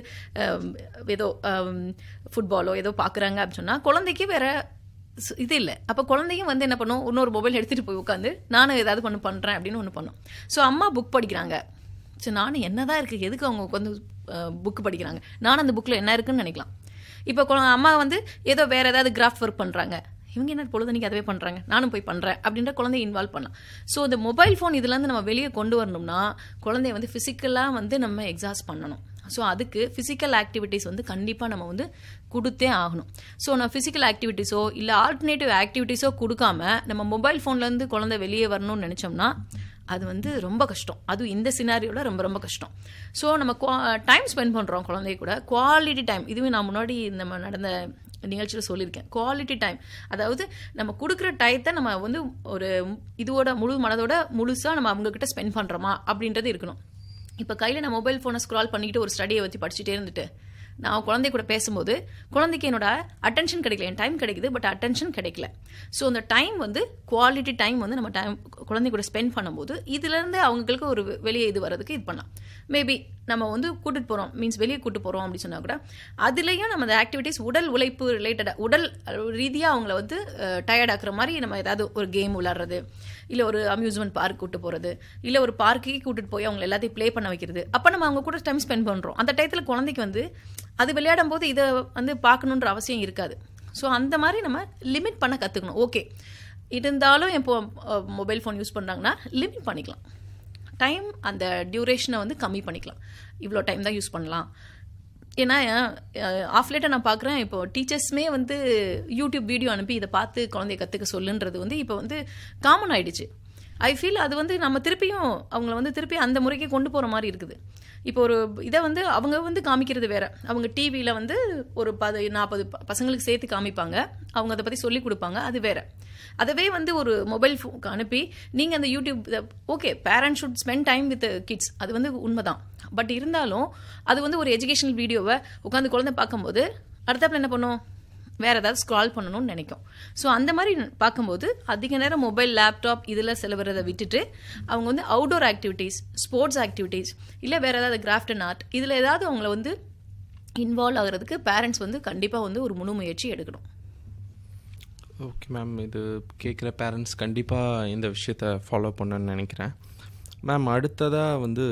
ஏதோ ஃபுட்பாலோ ஏதோ பார்க்குறாங்க அப்படின்னு சொன்னால் குழந்தைக்கு வேற இது இல்லை. அப்போ குழந்தையும் வந்து என்ன பண்ணும், இன்னொரு மொபைல் எடுத்துகிட்டு போய் உட்காந்து நானும் ஏதாவது பண்ணுறேன் அப்படின்னு ஒன்று பண்ணும். ஸோ அம்மா புக் படிக்கிறாங்க, ஸோ நானும் என்னதான் இருக்குது, எதுக்கு அவங்க வந்து புக்கு படிக்கிறாங்க, நானும் அந்த புக்கில் என்ன இருக்குன்னு நினைக்கலாம். இப்போ அம்மா வந்து ஏதோ வேறு ஏதாவது கிராஃப்ட் ஒர்க் பண்ணுறாங்க, இவங்க என்ன பொழுதுனைக்கு அதுவே பண்ணுறாங்க, நானும் போய் பண்ணுறேன் அப்படின்ற குழந்தைய இன்வால்வ் பண்ணலாம். ஸோ இந்த மொபைல் ஃபோன் இதுலேருந்து நம்ம வெளியே கொண்டு வரணும்னா குழந்தைய வந்து ஃபிசிக்கலாக வந்து நம்ம எக்ஸாஸ்ட் பண்ணணும். ஸோ அதுக்கு ஃபிசிக்கல் ஆக்டிவிட்டீஸ் வந்து கண்டிப்பாக நம்ம வந்து கொடுத்தே ஆகணும். ஸோ நம்ம ஃபிசிக்கல் ஆக்டிவிட்டீஸோ இல்லை ஆல்டர்னேட்டிவ் ஆக்டிவிட்டீஸோ கொடுக்காம நம்ம மொபைல் ஃபோன்லேருந்து குழந்தை வெளியே வரணும்னு நினச்சோம்னா அது வந்து ரொம்ப கஷ்டம். அதுவும் இந்த சினாரியோவில் ரொம்ப ரொம்ப கஷ்டம். ஸோ நம்ம டைம் ஸ்பெண்ட் பண்ணுறோம் குழந்தை கூட, குவாலிட்டி டைம். இதுவே நான் முன்னாடி நம்ம நடந்த நிகழ்ச்சியில் சொல்லியிருக்கேன், குவாலிட்டி டைம். அதாவது நம்ம கொடுக்குற டயத்தை நம்ம வந்து ஒரு இதோட முழு மனதோட முழுசாக நம்ம அவங்கக்கிட்ட ஸ்பெண்ட் பண்ணுறோமா அப்படின்றது இருக்கணும். இப்போ கையில் நான் மொபைல் ஃபோனை ஸ்க்ரால் பண்ணிக்கிட்டு ஒரு ஸ்டடியை வச்சு படிச்சுட்டே இருந்துட்டு நான் குழந்தை கூட பேசும்போது குழந்தைக்கு என்னோட அட்டென்ஷன் கிடைக்கல, என் டைம் கிடைக்குது பட் அட்டென்ஷன் கிடைக்கல. ஸோ அந்த டைம் வந்து குவாலிட்டி டைம் வந்து நம்ம டைம் குழந்தை கூட ஸ்பெண்ட் பண்ணும்போது இதுலேருந்து அவங்களுக்கு ஒரு வெளியே இது வர்றதுக்கு இது பண்ணலாம். மேபி நம்ம வந்து கூட்டிட்டு போகிறோம், மீன்ஸ் வெளியே கூட்டு போகிறோம் அப்படின்னு சொன்னால் கூட அதுலேயும் நம்ம அந்த ஆக்டிவிட்டீஸ் உடல் உழைப்பு ரிலேட்டடாக உடல் ரீதியாக அவங்கள வந்து டயர்டாக்குற மாதிரி நம்ம ஏதாவது ஒரு கேம் விளாட்றது, இல்லை ஒரு அம்யூஸ்மெண்ட் பார்க் கூட்டு போகிறது, இல்லை ஒரு பார்க்குக்கு கூட்டிட்டு போய் அவங்க எல்லாத்தையும் ப்ளே பண்ண வைக்கிறது. அப்போ நம்ம அவங்க கூட டைம் ஸ்பெண்ட் பண்ணுறோம். அந்த டயத்தில் குழந்தைக்கு வந்து அது விளையாடும் போது இதை வந்து பார்க்கணுன்ற அவசியம் இருக்காது. ஸோ அந்த மாதிரி நம்ம லிமிட் பண்ண கற்றுக்கணும். ஓகே இருந்தாலும் இப்போ மொபைல் ஃபோன் யூஸ் பண்ணுறாங்கன்னா லிமிட் பண்ணிக்கலாம், டைம் அந்த டியூரேஷனை வந்து கம்மி பண்ணிக்கலாம், இவ்வளோ டைம் தான் யூஸ் பண்ணலாம். ஏன்னா ஆஃப் லேட்டாக நான் பார்க்குறேன், இப்போ டீச்சர்ஸுமே வந்து யூடியூப் வீடியோ அனுப்பி இதை பார்த்து குழந்தைய கற்றுக்க சொல்லுன்றது வந்து இப்போ வந்து காமன் ஆகிடுச்சு. ஐ ஃபீல் அது வந்து நம்ம திருப்பியும் அவங்கள வந்து திருப்பி அந்த முறைக்கு கொண்டு போகிற மாதிரி இருக்குது. இப்போ ஒரு இதை வந்து அவங்க வந்து காமிக்கிறது வேற. அவங்க டிவியில் வந்து ஒரு 40 பசங்களுக்கு சேர்த்து காமிப்பாங்க, அவங்க அதை பற்றி சொல்லி கொடுப்பாங்க, அது வேற. அதவே வந்து ஒரு மொபைல் ஃபோனுக்கு அனுப்பி நீங்கள் அந்த YouTube, okay parents should spend time with kids, அது வந்து உண்மைதான். பட் இருந்தாலும் அது வந்து ஒரு எஜுகேஷனல் வீடியோவை உட்காந்து குழந்தை பார்க்கும்போது அடுத்தாப்புல என்ன பண்ணும், வேறு ஏதாவது ஸ்க்ரால் பண்ணணும்னு நினைக்கும். ஸோ அந்த மாதிரி பார்க்கும்போது அதிக நேரம் மொபைல், லேப்டாப் இதில் செலவுறதை விட்டுட்டு அவங்க வந்து அவுட்டோர் ஆக்டிவிட்டீஸ், ஸ்போர்ட்ஸ் ஆக்டிவிட்டீஸ், இல்லை வேறு ஏதாவது கிராஃப்ட் அண்ட் ஆர்ட் இதில் ஏதாவது அவங்கள வந்து இன்வால்வ் ஆகிறதுக்கு பேரண்ட்ஸ் வந்து கண்டிப்பாக வந்து ஒரு முழு முயற்சி எடுக்கணும். ஓகே மேம், இது கேட்குற பேரண்ட்ஸ் கண்டிப்பாக இந்த விஷயத்தை ஃபாலோ பண்ணணும்னு நினைக்கிறேன். மேம், அடுத்ததாக வந்து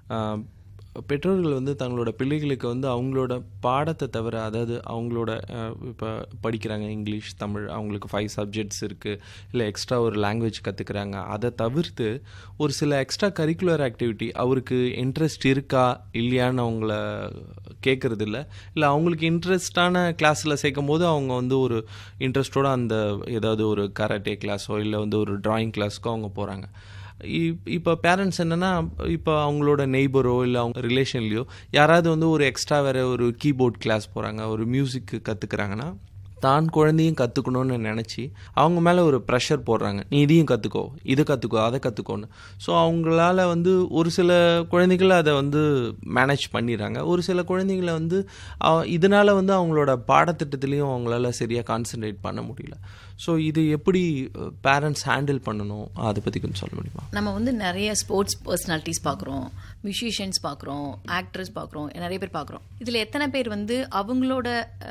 பெற்றோர்கள் வந்து தங்களோட பிள்ளைகளுக்கு வந்து அவங்களோட பாடத்தை தவிர, அதாவது அவங்களோட இப்போ படிக்கிறாங்க இங்கிலீஷ், தமிழ், அவங்களுக்கு 5 சப்ஜெக்ட்ஸ் இருக்குது, இல்லை எக்ஸ்ட்ரா ஒரு லாங்குவேஜ் கற்றுக்குறாங்க, அதை தவிர்த்து ஒரு சில எக்ஸ்ட்ரா கரிக்குலர் ஆக்டிவிட்டி அவருக்கு இன்ட்ரெஸ்ட் இருக்கா இல்லையான்னு அவங்கள கேட்குறது இல்லை அவங்களுக்கு இன்ட்ரெஸ்டான கிளாஸில் சேர்க்கும் போது அவங்க வந்து ஒரு இன்ட்ரெஸ்டோடு அந்த ஏதாவது ஒரு கராட்டே கிளாஸோ இல்லை வந்து ஒரு ட்ராயிங் கிளாஸுக்கோ அவங்க போகிறாங்க. இப்போ பேரண்ட்ஸ் என்னென்னா, இப்போ அவங்களோட நெய்பரோ இல்லை அவங்க ரிலேஷன்லையோ யாராவது வந்து ஒரு எக்ஸ்ட்ரா வேறு ஒரு கீபோர்ட் கிளாஸ் போகிறாங்க, ஒரு மியூசிக்கு கற்றுக்குறாங்கன்னா தான் குழந்தையும் கற்றுக்கணும்னு நினச்சி அவங்க மேலே ஒரு ப்ரெஷர் போடுறாங்க, நீ இதையும் கற்றுக்கோ, இதை கற்றுக்கோ, அதை கற்றுக்கோன்னு. ஸோ அவங்களால வந்து ஒரு சில குழந்தைகள் அதை வந்து மேனேஜ் பண்ணிடுறாங்க, ஒரு சில குழந்தைங்களை வந்து இதனால் வந்து அவங்களோட பாடத்திட்டத்துலேயும் அவங்களால சரியாக கான்சன்ட்ரேட் பண்ண முடியல. ஸோ இது எப்படி பேரண்ட்ஸ் ஹேண்டில் பண்ணணும், அதை பற்றி கொஞ்சம் சொல்ல முடியுமா? நம்ம வந்து நிறைய ஸ்போர்ட்ஸ் பர்சனாலிட்டிஸ் பார்க்குறோம், மியூசிஷியன்ஸ் பார்க்குறோம், ஆக்டர்ஸ் பார்க்குறோம், நிறைய பேர் பார்க்குறோம். இதில் எத்தனை பேர் வந்து அவங்களோட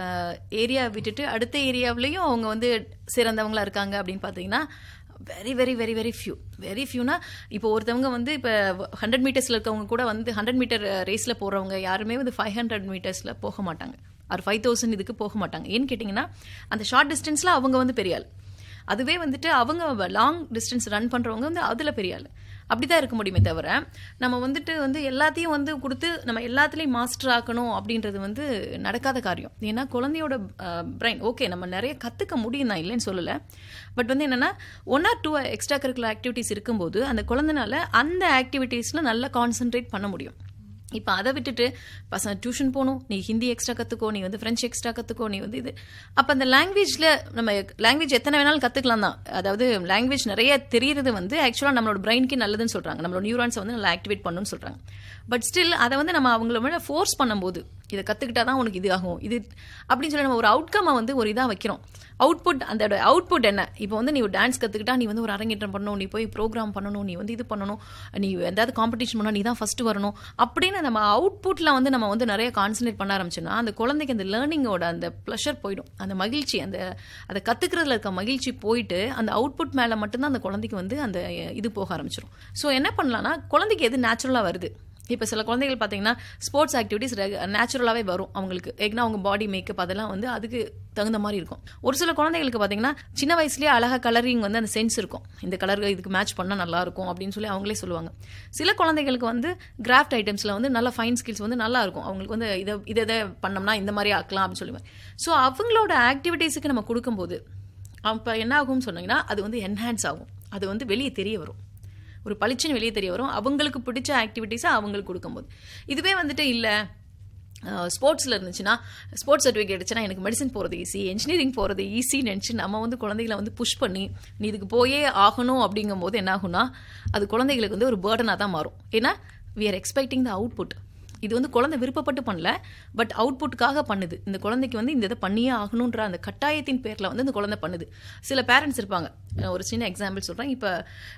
ஏரியா விட்டுட்டு அடுத்த ஏரியாவிலையும் அவங்க வந்து சிறந்தவங்களா இருக்காங்க அப்படின்னு பார்த்தீங்கன்னா வெரி வெரி வெரி வெரி ஃபியூனா, இப்போ ஒருத்தவங்க வந்து இப்போ 100 மீட்டர்ஸில் இருக்கவங்க கூட வந்து 100 மீட்டர் ரேஸில் போகிறவங்க யாருமே வந்து 500 மீட்டர்ஸில் போக மாட்டாங்க, ஒரு 5000 இதுக்கு போக மாட்டாங்க. ஏன்னு கேட்டிங்கன்னா அந்த ஷார்ட் டிஸ்டன்ஸில் அவங்க வந்து பெரிய ஆள், அதுவே வந்துட்டு அவங்க லாங் டிஸ்டன்ஸ் ரன் பண்ணுறவங்க வந்து அதில் பெரிய ஆள். அப்படி தான் இருக்க முடியுமே தவிர நம்ம வந்துட்டு வந்து எல்லாத்தையும் வந்து கொடுத்து நம்ம எல்லாத்துலேயும் மாஸ்டர் ஆக்கணும் அப்படின்றது வந்து நடக்காத காரியம். ஏன்னா குழந்தையோட பிரெயின் ஓகே நம்ம நிறைய கற்றுக்க முடியும் தான், இல்லைன்னு சொல்லலை. பட் வந்து என்னென்னா 1 or 2 எக்ஸ்ட்ரா கரிக்குலர் ஆக்டிவிட்டீஸ் இருக்கும்போது அந்த குழந்தைனால அந்த ஆக்டிவிட்டீஸில் நல்லா கான்சென்ட்ரேட் பண்ண முடியும். இப்போ அதை விட்டுட்டு பசங்க டியூஷன் போகணும், நீ ஹிந்தி எக்ஸ்ட்ரா கற்றுக்கோ, நீ வந்து ஃப்ரெஞ்ச் எக்ஸ்ட்ரா கற்றுக்கோ, நீ வந்து இது. அப்போ அந்த லாங்குவேஜில் நம்ம லாங்குவேஜ் எத்தனை வேணாலும் கற்றுக்கலாம் தான். அதாவது லாங்குவேஜ் நிறைய தெரியுறது வந்து ஆக்சுவலாக நம்மளோட பிரெயினுக்கு நல்லதுன்னு சொல்கிறாங்க, நம்மளோட நியூரான்ஸை வந்து நல்லா ஆக்டிவேட் பண்ணணும்னு சொல்கிறாங்க. பட் ஸ்டில் அதை வந்து நம்ம அவங்கள மேலே ஃபோர்ஸ் பண்ணும்போது இதை கற்றுக்கிட்டா தான் உனக்கு இது ஆகும் இது அப்படின்னு சொல்லி நம்ம ஒரு அவுட்கம்மை வந்து ஒரு இதாக வைக்கிறோம். அவுட்புட், அந்த அவுட்புட் என்ன, இப்போ வந்து நீ ஒரு டான்ஸ் கற்றுக்கிட்டா நீ வந்து ஒரு அரங்கேற்றம் பண்ணணும், நீ போய் ப்ரோக்ராம் பண்ணணும், நீ வந்து இது பண்ணணும், நீ எதாவது காம்படிஷன் பண்ணால் நீ தான் ஃபஸ்ட்டு வரணும் அப்படின்னு நம்ம அவுட்புட்டில் வந்து நம்ம வந்து நிறைய கான்சன்ட்ரேட் பண்ண ஆரம்பிச்சோன்னா அந்த குழந்தைக்கு அந்த லேர்னிங்கோட அந்த ப்ளஷர் போயிடும், அந்த மகிழ்ச்சி, அந்த அதை கற்றுக்கிறதுல இருக்க மகிழ்ச்சி போயிட்டு அந்த அவுட்புட் மேலே மட்டும்தான் அந்த குழந்தைக்கு வந்து அந்த இது போக ஆரம்பிச்சிடும். ஸோ என்ன பண்ணலான்னா குழந்தைக்கு எது நேச்சுரலாக வருது, இப்போ சில குழந்தைகள் பார்த்தீங்கன்னா ஸ்போர்ட்ஸ் ஆக்டிவிட்டீஸ் நேச்சுரலாகவே வரும் அவங்களுக்கு, ஏன்னா அவங்க பாடி மேக்கப் அதெல்லாம் வந்து அதுக்கு தகுந்த மாதிரி இருக்கும். ஒரு சில குழந்தைகளுக்கு பார்த்தீங்கன்னா சின்ன வயசுலேயே அழகாக கலரிங் வந்து அந்த சென்ஸ் இருக்கும், இந்த கலர் இதுக்கு மேட்ச் பண்ணால் நல்லாயிருக்கும் அப்படின்னு சொல்லி அவங்களே சொல்லுவாங்க. சில குழந்தைகளுக்கு வந்து கிராஃப்ட் ஐட்டம்ஸில் வந்து நல்ல ஃபைன் ஸ்கில்ஸ் வந்து நல்லா இருக்கும், அவங்களுக்கு வந்து இதை பண்ணோம்னா இந்த மாதிரி ஆக்கலாம் அப்படின்னு சொல்லுவாங்க. ஸோ அவங்களோட ஆக்டிவிட்டீஸுக்கு நம்ம கொடுக்கும்போது அப்போ என்ன ஆகும்னு சொன்னீங்கன்னா அது வந்து என்ஹான்ஸ் ஆகும், அது வந்து வெளியே தெரிய வரும், ஒரு பளிச்சுன்னு வெளியே தெரிய வரும் அவங்களுக்கு பிடிச்ச ஆக்டிவிட்டீஸை அவங்களுக்கு கொடுக்கும்போது. இதுவே வந்துட்டு இல்லை ஸ்போர்ட்ஸில் இருந்துச்சுன்னா ஸ்போர்ட்ஸ் சர்டிஃபிகேட் எடுச்சுன்னா எனக்கு மெடிசன் போகிறது ஈஸி, இன்ஜினியரிங் போகிறது ஈஸின்னு நினச்சி நம்ம வந்து குழந்தைகளை வந்து புஷ் பண்ணி நீ இதுக்கு போயே ஆகணும் அப்படிங்கும் போது என்ன ஆகும்னா அது குழந்தைகளுக்கு வந்து ஒரு பேர்டனாக தான் மாறும். ஏன்னா we are expecting the output. இது வந்து குழந்தை விருப்பப்பட்டு பண்ணல, பட் அவுட்புட்டுக்காக பண்ணுது. இந்த குழந்தைக்கு வந்து இந்த இதை பண்ணியே ஆகணுன்ற அந்த கட்டாயத்தின் பேரில் வந்து இந்த குழந்தை பண்ணுது. சில பேரண்ட்ஸ் இருப்பாங்க, ஒரு சின்ன எக்ஸாம்பிள் சொல்கிறேன். இப்போ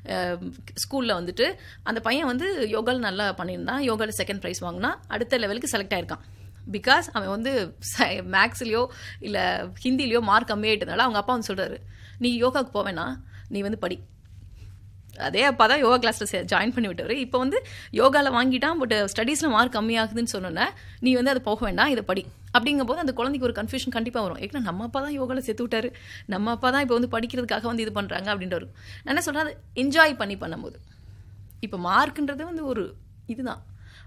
ஸ்கூலில் வந்துட்டு அந்த பையன் வந்து யோகாவில் நல்லா பண்ணியிருந்தான், யோகாவில் 2nd ப்ரைஸ் வாங்கினா அடுத்த லெவலுக்கு செலக்ட் ஆயிருக்கான். பிகாஸ் அவன் வந்து மேக்ஸ்லேயோ இல்லை ஹிந்திலேயோ மார்க் கம்மியாயிட்டதுனால அவங்க அப்பா வந்து சொல்கிறாரு, நீ யோகாவுக்கு போவேன்னா நீ வந்து படி. அதே அப்பா தான் யோகா கிளாஸில் ஜாயின் பண்ணி விட்டவர். இப்போ வந்து யோகாவில் வாங்கிட்டான், பட் ஸ்டடீஸில் மார்க் கம்மியாகுதுன்னு சொன்னோன்னே நீ வந்து அதை போக வேண்டாம், இதை படி அப்படிங்கும் போது அந்த குழந்தைக்கு ஒரு கன்ஃபியூஷன் கண்டிப்பாக வரும். ஏன்னா நம்ம அப்பா தான் யோகாவில் சேர்த்து விட்டாரு, நம்ம அப்பா தான் இப்போ வந்து படிக்கிறதுக்காக வந்து இது பண்ணுறாங்க அப்படின்ற ஒரு நான் என்ன சொல்கிறேன், அது என்ஜாய் பண்ணி பண்ணும்போது இப்போ மார்க்குன்றது வந்து ஒரு இதுதான்,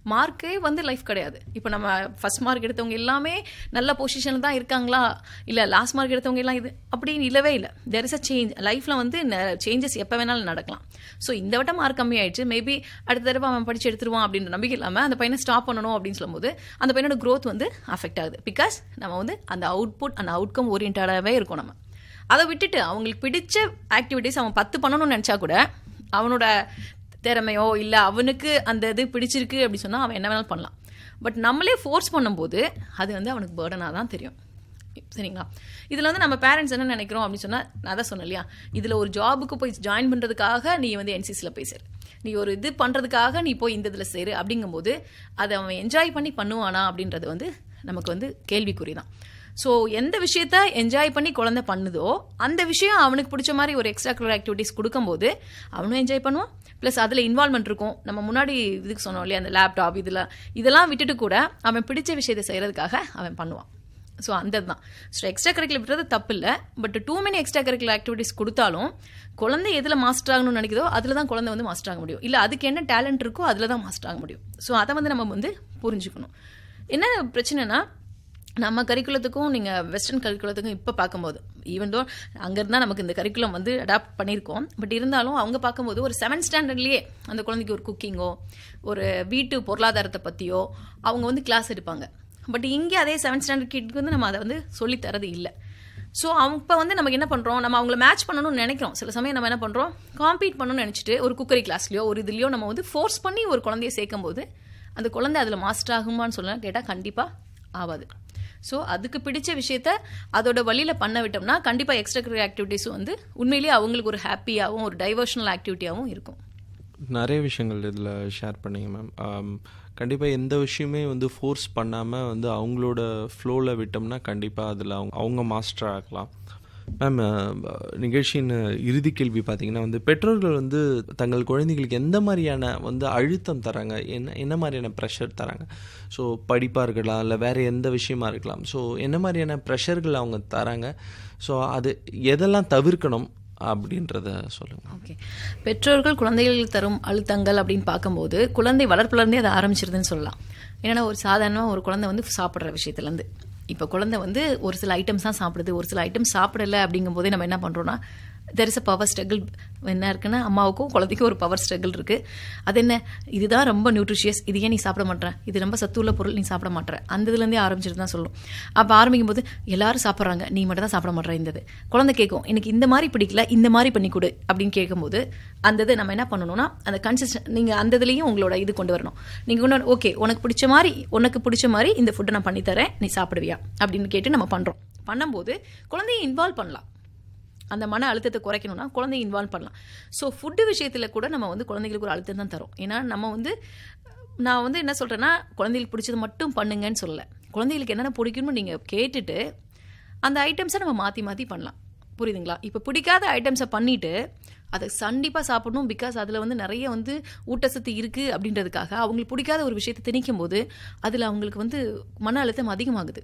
மார்க்கே வந்து லைஃப் கிடையாது. இப்போ நம்ம ஃபர்ஸ்ட் மார்க் எடுத்தவங்க எல்லாமே நல்ல பொசிஷனில் தான் இருக்காங்களா, இல்லை லாஸ்ட் மார்க் எடுத்தவங்க எல்லாம் இது அப்படின்னு இல்லவே இல்லை. There is a change. லைஃப்பில் வந்து சேஞ்சஸ் எப்போ வேணாலும் நடக்கலாம். ஸோ இந்த வட்டம் மார்க் கம்மி ஆயிடுச்சு, மேபி அடுத்த தடவை அவன் படிச்சு எடுத்துருவான் அப்படின்ற நம்பிக்கை இல்லாமல் அந்த பையனை ஸ்டாப் பண்ணணும் அப்படின்னு சொல்லும்போது அந்த பையனோட க்ரோத் வந்து அஃபெக்ட் ஆகுது. பிகாஸ் நம்ம வந்து அந்த அவுட்புட் அந்த அவுட்கம் ஓரியன்டாகவே இருக்கும். நம்ம அதை விட்டுட்டு அவங்களுக்கு பிடிச்ச ஆக்டிவிட்டிஸ் அவன் 10 பண்ணணும்னு நினச்சா கூட அவனோட திறமையோ இல்லை அவனுக்கு அந்த இது பிடிச்சிருக்கு அப்படின்னு சொன்னால் அவன் என்ன வேணாலும் பண்ணலாம். பட் நம்மளே ஃபோர்ஸ் பண்ணும்போது அது வந்து அவனுக்கு பேர்டனாக தான் தெரியும். சரிங்களா? இதில் வந்து நம்ம பேரண்ட்ஸ் என்ன நினைக்கிறோம் அப்படின்னு சொன்னால், நான் தான் சொன்னேன் இல்லையா, இதில் ஒரு ஜாபுக்கு போய் ஜாயின் பண்ணுறதுக்காக நீ வந்து என்சிசியில் போய் சேரு, நீ ஒரு இது பண்ணுறதுக்காக நீ போய் இந்த இதில் சேரு அப்படிங்கும்போது அதை அவன் என்ஜாய் பண்ணி பண்ணுவானா அப்படின்றது வந்து நமக்கு வந்து கேள்விக்குறி தான். ஸோ எந்த விஷயத்த என்ஜாய் பண்ணி குழந்தை பண்ணுதோ அந்த விஷயம் அவனுக்கு பிடிச்ச மாதிரி ஒரு எக்ஸ்ட்ரா கரிக்குலர் ஆக்டிவிட்டிஸ் கொடுக்கும்போது அவனும் என்ஜாய் பண்ணுவான். ப்ளஸ் அதில் இன்வால்மெண்ட் இருக்கும். நம்ம முன்னாடி இதுக்கு சொன்னோம் இல்லையா, அந்த லேப்டாப் இதெல்லாம் விட்டுட்டு கூட அவன் பிடிச்ச விஷயத்தை செய்கிறதுக்காக அவன் பண்ணுவான். ஸோ அந்த தான். ஸோ எக்ஸ்ட்ரா கரிக்குலர் விட்டுறது தப்பு இல்லை. But two many extra curricular activities கொடுத்தாலும் குழந்தை எதில் மாஸ்டர் ஆகணும்னு நினைக்கிறதோ அதில் தான் குழந்தை வந்து மாஸ்டர் ஆக முடியும். இல்லை அதுக்கு என்ன டேலண்ட் இருக்கோ அதில் தான் மாஸ்டர் ஆக முடியும். ஸோ அதை வந்து நம்ம வந்து புரிஞ்சுக்கணும். என்ன பிரச்சனைனா, நம்ம கரிக்குலத்துக்கும் நீங்கள் வெஸ்டர்ன் கரிக்குலத்துக்கும் இப்போ பார்க்கும்போது, ஈவன் தோ அங்கேருந்தா நமக்கு இந்த கரிக்குலம் வந்து அடாப்ட் பண்ணியிருக்கோம், பட் இருந்தாலும் அவங்க பார்க்கும்போது ஒரு 7th ஸ்டாண்டர்ட்லேயே அந்த குழந்தைக்கு ஒரு குக்கிங்கோ ஒரு வீட்டு பொருளாதாரத்தை பற்றியோ அவங்க வந்து கிளாஸ் எடுப்பாங்க. பட் இங்கே அதே 7th ஸ்டாண்டர்ட் கிட்க்கு வந்து நம்ம அதை வந்து சொல்லித்தரது இல்லை. ஸோ இப்போ வந்து நமக்கு என்ன பண்ணுறோம், நம்ம அவங்கள மேட்ச் பண்ணணும்னு நினைக்கிறோம். சில சமயம் நம்ம என்ன பண்ணுறோம், காம்பீட் பண்ணணும்னு நினச்சிட்டு ஒரு குக்கரி கிளாஸ்லையோ ஒரு இதுலையோ நம்ம வந்து ஃபோர்ஸ் பண்ணி ஒரு குழந்தைய சேர்க்கும் போது அந்த குழந்தை அதில் மாஸ்டர் ஆகுமான்னு சொல்ல கேட்டால் கண்டிப்பாக ஆகாது. ஸோ அதுக்கு பிடிச்ச விஷயத்த அதோட வழியில் பண்ண விட்டோம்னா கண்டிப்பாக எக்ஸ்ட்ரா கரிக்குலர் ஆக்டிவிட்டீஸும் வந்து உண்மையிலேயே அவங்களுக்கு ஒரு ஹாப்பியாகவும் ஒரு டைவர்ஷனல் ஆக்டிவிட்டியாகவும் இருக்கும். நிறைய விஷயங்கள் இதில் ஷேர் பண்ணிங்க மேம். கண்டிப்பாக எந்த விஷயமே வந்து ஃபோர்ஸ் பண்ணாமல் வந்து அவங்களோட ஃப்ளோவில் விட்டோம்னா கண்டிப்பாக அதில் அவங்க மாஸ்டர் ஆகலாம். மேம், நிகழ்ச்சியின் இறுதி கேள்வி பார்த்தீங்கன்னா வந்து பெற்றோர்கள் வந்து தங்கள் குழந்தைகளுக்கு எந்த மாதிரியான வந்து அழுத்தம் தராங்க, என்ன மாதிரியான ப்ரெஷர் தராங்க? ஸோ படிப்பாக இருக்கலாம், இல்லை வேறு எந்த விஷயமா இருக்கலாம். ஸோ என்ன மாதிரியான ப்ரெஷர்கள் அவங்க தராங்க? ஸோ அது எதெல்லாம் தவிர்க்கணும் அப்படின்றத சொல்லுங்கள். ஓகே, பெற்றோர்கள் குழந்தைகள் தரும் அழுத்தங்கள் அப்படின்னு பார்க்கும்போது குழந்தை வளர்ப்புலேருந்தே அதை ஆரம்பிச்சிருதுன்னு சொல்லலாம். ஏன்னா ஒரு சாதாரணமாக ஒரு குழந்தை வந்து சாப்பிட்ற விஷயத்துலேருந்து, இப்போ குழந்தை வந்து ஒரு சில ஐட்டம்ஸ் தான் சாப்பிடுது, ஒரு சில ஐட்டம் சாப்பிடலை அப்படிங்கும் போதே நம்ம என்ன பண்ணுறோன்னா there is a power struggle. என்ன இருக்குன்னா அம்மாவுக்கும் குழந்தைக்கும் ஒரு பவர் ஸ்ட்ரகிள் இருக்குது. அது என்ன, இதுதான் ரொம்ப நியூட்ரிஷியஸ், இது ஏன் நீ சாப்பிட மாட்டேற, இது ரொம்ப சத்துள்ள பொருள் நீ சாப்பிட மாட்டேற, அந்த இதுலேருந்தே ஆரம்பிச்சிட்டு தான் சொல்லணும். அப்போ ஆரம்பிக்கும் போது எல்லாரும் சாப்பிட்றாங்க, நீ மட்டும் தான் சாப்பிட மாட்டேற. இந்த குழந்தை கேட்கும், எனக்கு இந்த மாதிரி பிடிக்கல, இந்த மாதிரி பண்ணி கொடு அப்படின்னு கேட்கும்போது அந்த இது நம்ம என்ன பண்ணணும்னா அந்த கன்சிஸ்டன்ட் நீங்கள் அந்த இதுலேயும் உங்களோட இது கொண்டு வரணும். நீங்கள் ஒன்று ஓகே உனக்கு பிடிச்ச மாதிரி இந்த ஃபுட்டை நான் பண்ணித்தரேன், நீ சாப்பிடுவியா அப்படின்னு கேட்டு நம்ம பண்ணுறோம். பண்ணும்போது குழந்தையை இன்வால்வ் பண்ணலாம். அந்த மன அழுத்தத்தை குறைக்கணும்னா குழந்தைய இன்வால்வ் பண்ணலாம். ஸோ ஃபுட்டு விஷயத்தில் கூட நம்ம வந்து குழந்தைங்களுக்கு ஒரு அழுத்தம் தான் தரும். ஏன்னா நம்ம வந்து நான் வந்து என்ன சொல்கிறேன்னா குழந்தைகளுக்கு பிடிச்சது மட்டும் பண்ணுங்கன்னு சொல்லலை. குழந்தைகளுக்கு என்னென்ன பிடிக்கும்னு நீங்கள் கேட்டுட்டு அந்த ஐட்டம்ஸை நம்ம மாற்றி பண்ணலாம். புரியுதுங்களா? இப்போ பிடிக்காத ஐட்டம்ஸை பண்ணிவிட்டு அதை கண்டிப்பாக சாப்பிடணும், பிகாஸ் அதில் வந்து நிறைய வந்து ஊட்டச்சத்து இருக்குது அப்படின்றதுக்காக அவங்களுக்கு பிடிக்காத ஒரு விஷயத்தை திணிக்கும் போது அதில் அவங்களுக்கு வந்து மன அழுத்தம் அதிகமாகுது.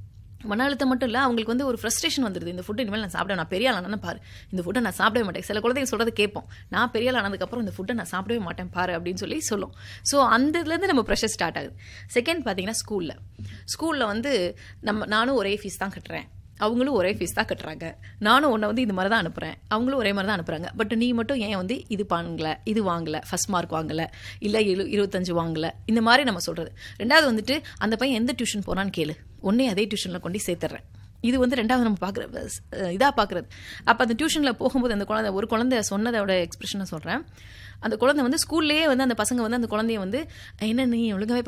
மன அழுத்தம் மட்டும் இல்லை, அவங்களுக்கு வந்து ஒரு ஃப்ரஸ்ட்ரேஷன் வந்துடுது. இந்த ஃபுட்டை இனிமேல் நான் சாப்பிட, நான் பெரிய ஆளானு பாரு, இந்த ஃபுட்டை நான் சாப்பிடவே மாட்டேன். சில குழந்தைங்க சொல்கிறத கேட்போம், நான் பெரிய ஆளானதுக்கப்புறம் இந்த ஃபுட்டை நான் சாப்பிடவே மாட்டேன் பாரு அப்படின்னு சொல்லி சொல்லும். ஸோ அந்த இதுலேருந்து நம்ம ப்ரெஷர் ஸ்டார்ட் ஆகுது. செகண்ட் பார்த்தீங்கன்னா ஸ்கூலில் வந்து நானும் ஒரே ஃபீஸ் தான் கட்டுறேன், அவங்களும் ஒரே ஃபீஸ் தான் கட்டுறாங்க, நானும் உன்னை வந்து இந்த மாதிரி தான் அனுப்புகிறேன், அவங்களும் ஒரே மாதிரி தான் அனுப்புகிறாங்க. பட் நீ மட்டும் ஏன் வந்து இது பண்ணலை, இது வாங்கலை, ஃபஸ்ட் மார்க் வாங்கலை, இல்லை 25 வாங்கலை, இந்த மாதிரி நம்ம சொல்கிறது. ரெண்டாவது வந்துட்டு அந்த பையன் எந்த டியூஷன் போனான்னு கேளு, ஒன்றே அதே டியூஷனில் கொண்டு சேர்த்துறேன். இது வந்து ரெண்டாவது நம்ம பார்க்குறது. அப்போ அந்த டியூஷனில் போகும்போது அந்த ஒரு குழந்தை சொன்னதோட எக்ஸ்பிரஷனை சொல்கிறேன். அந்த குழந்தை வந்து ஸ்கூல்லேயே வந்து அந்த பசங்க வந்து அந்த குழந்தைய வந்து என்ன நீ ஒழுங்காகவே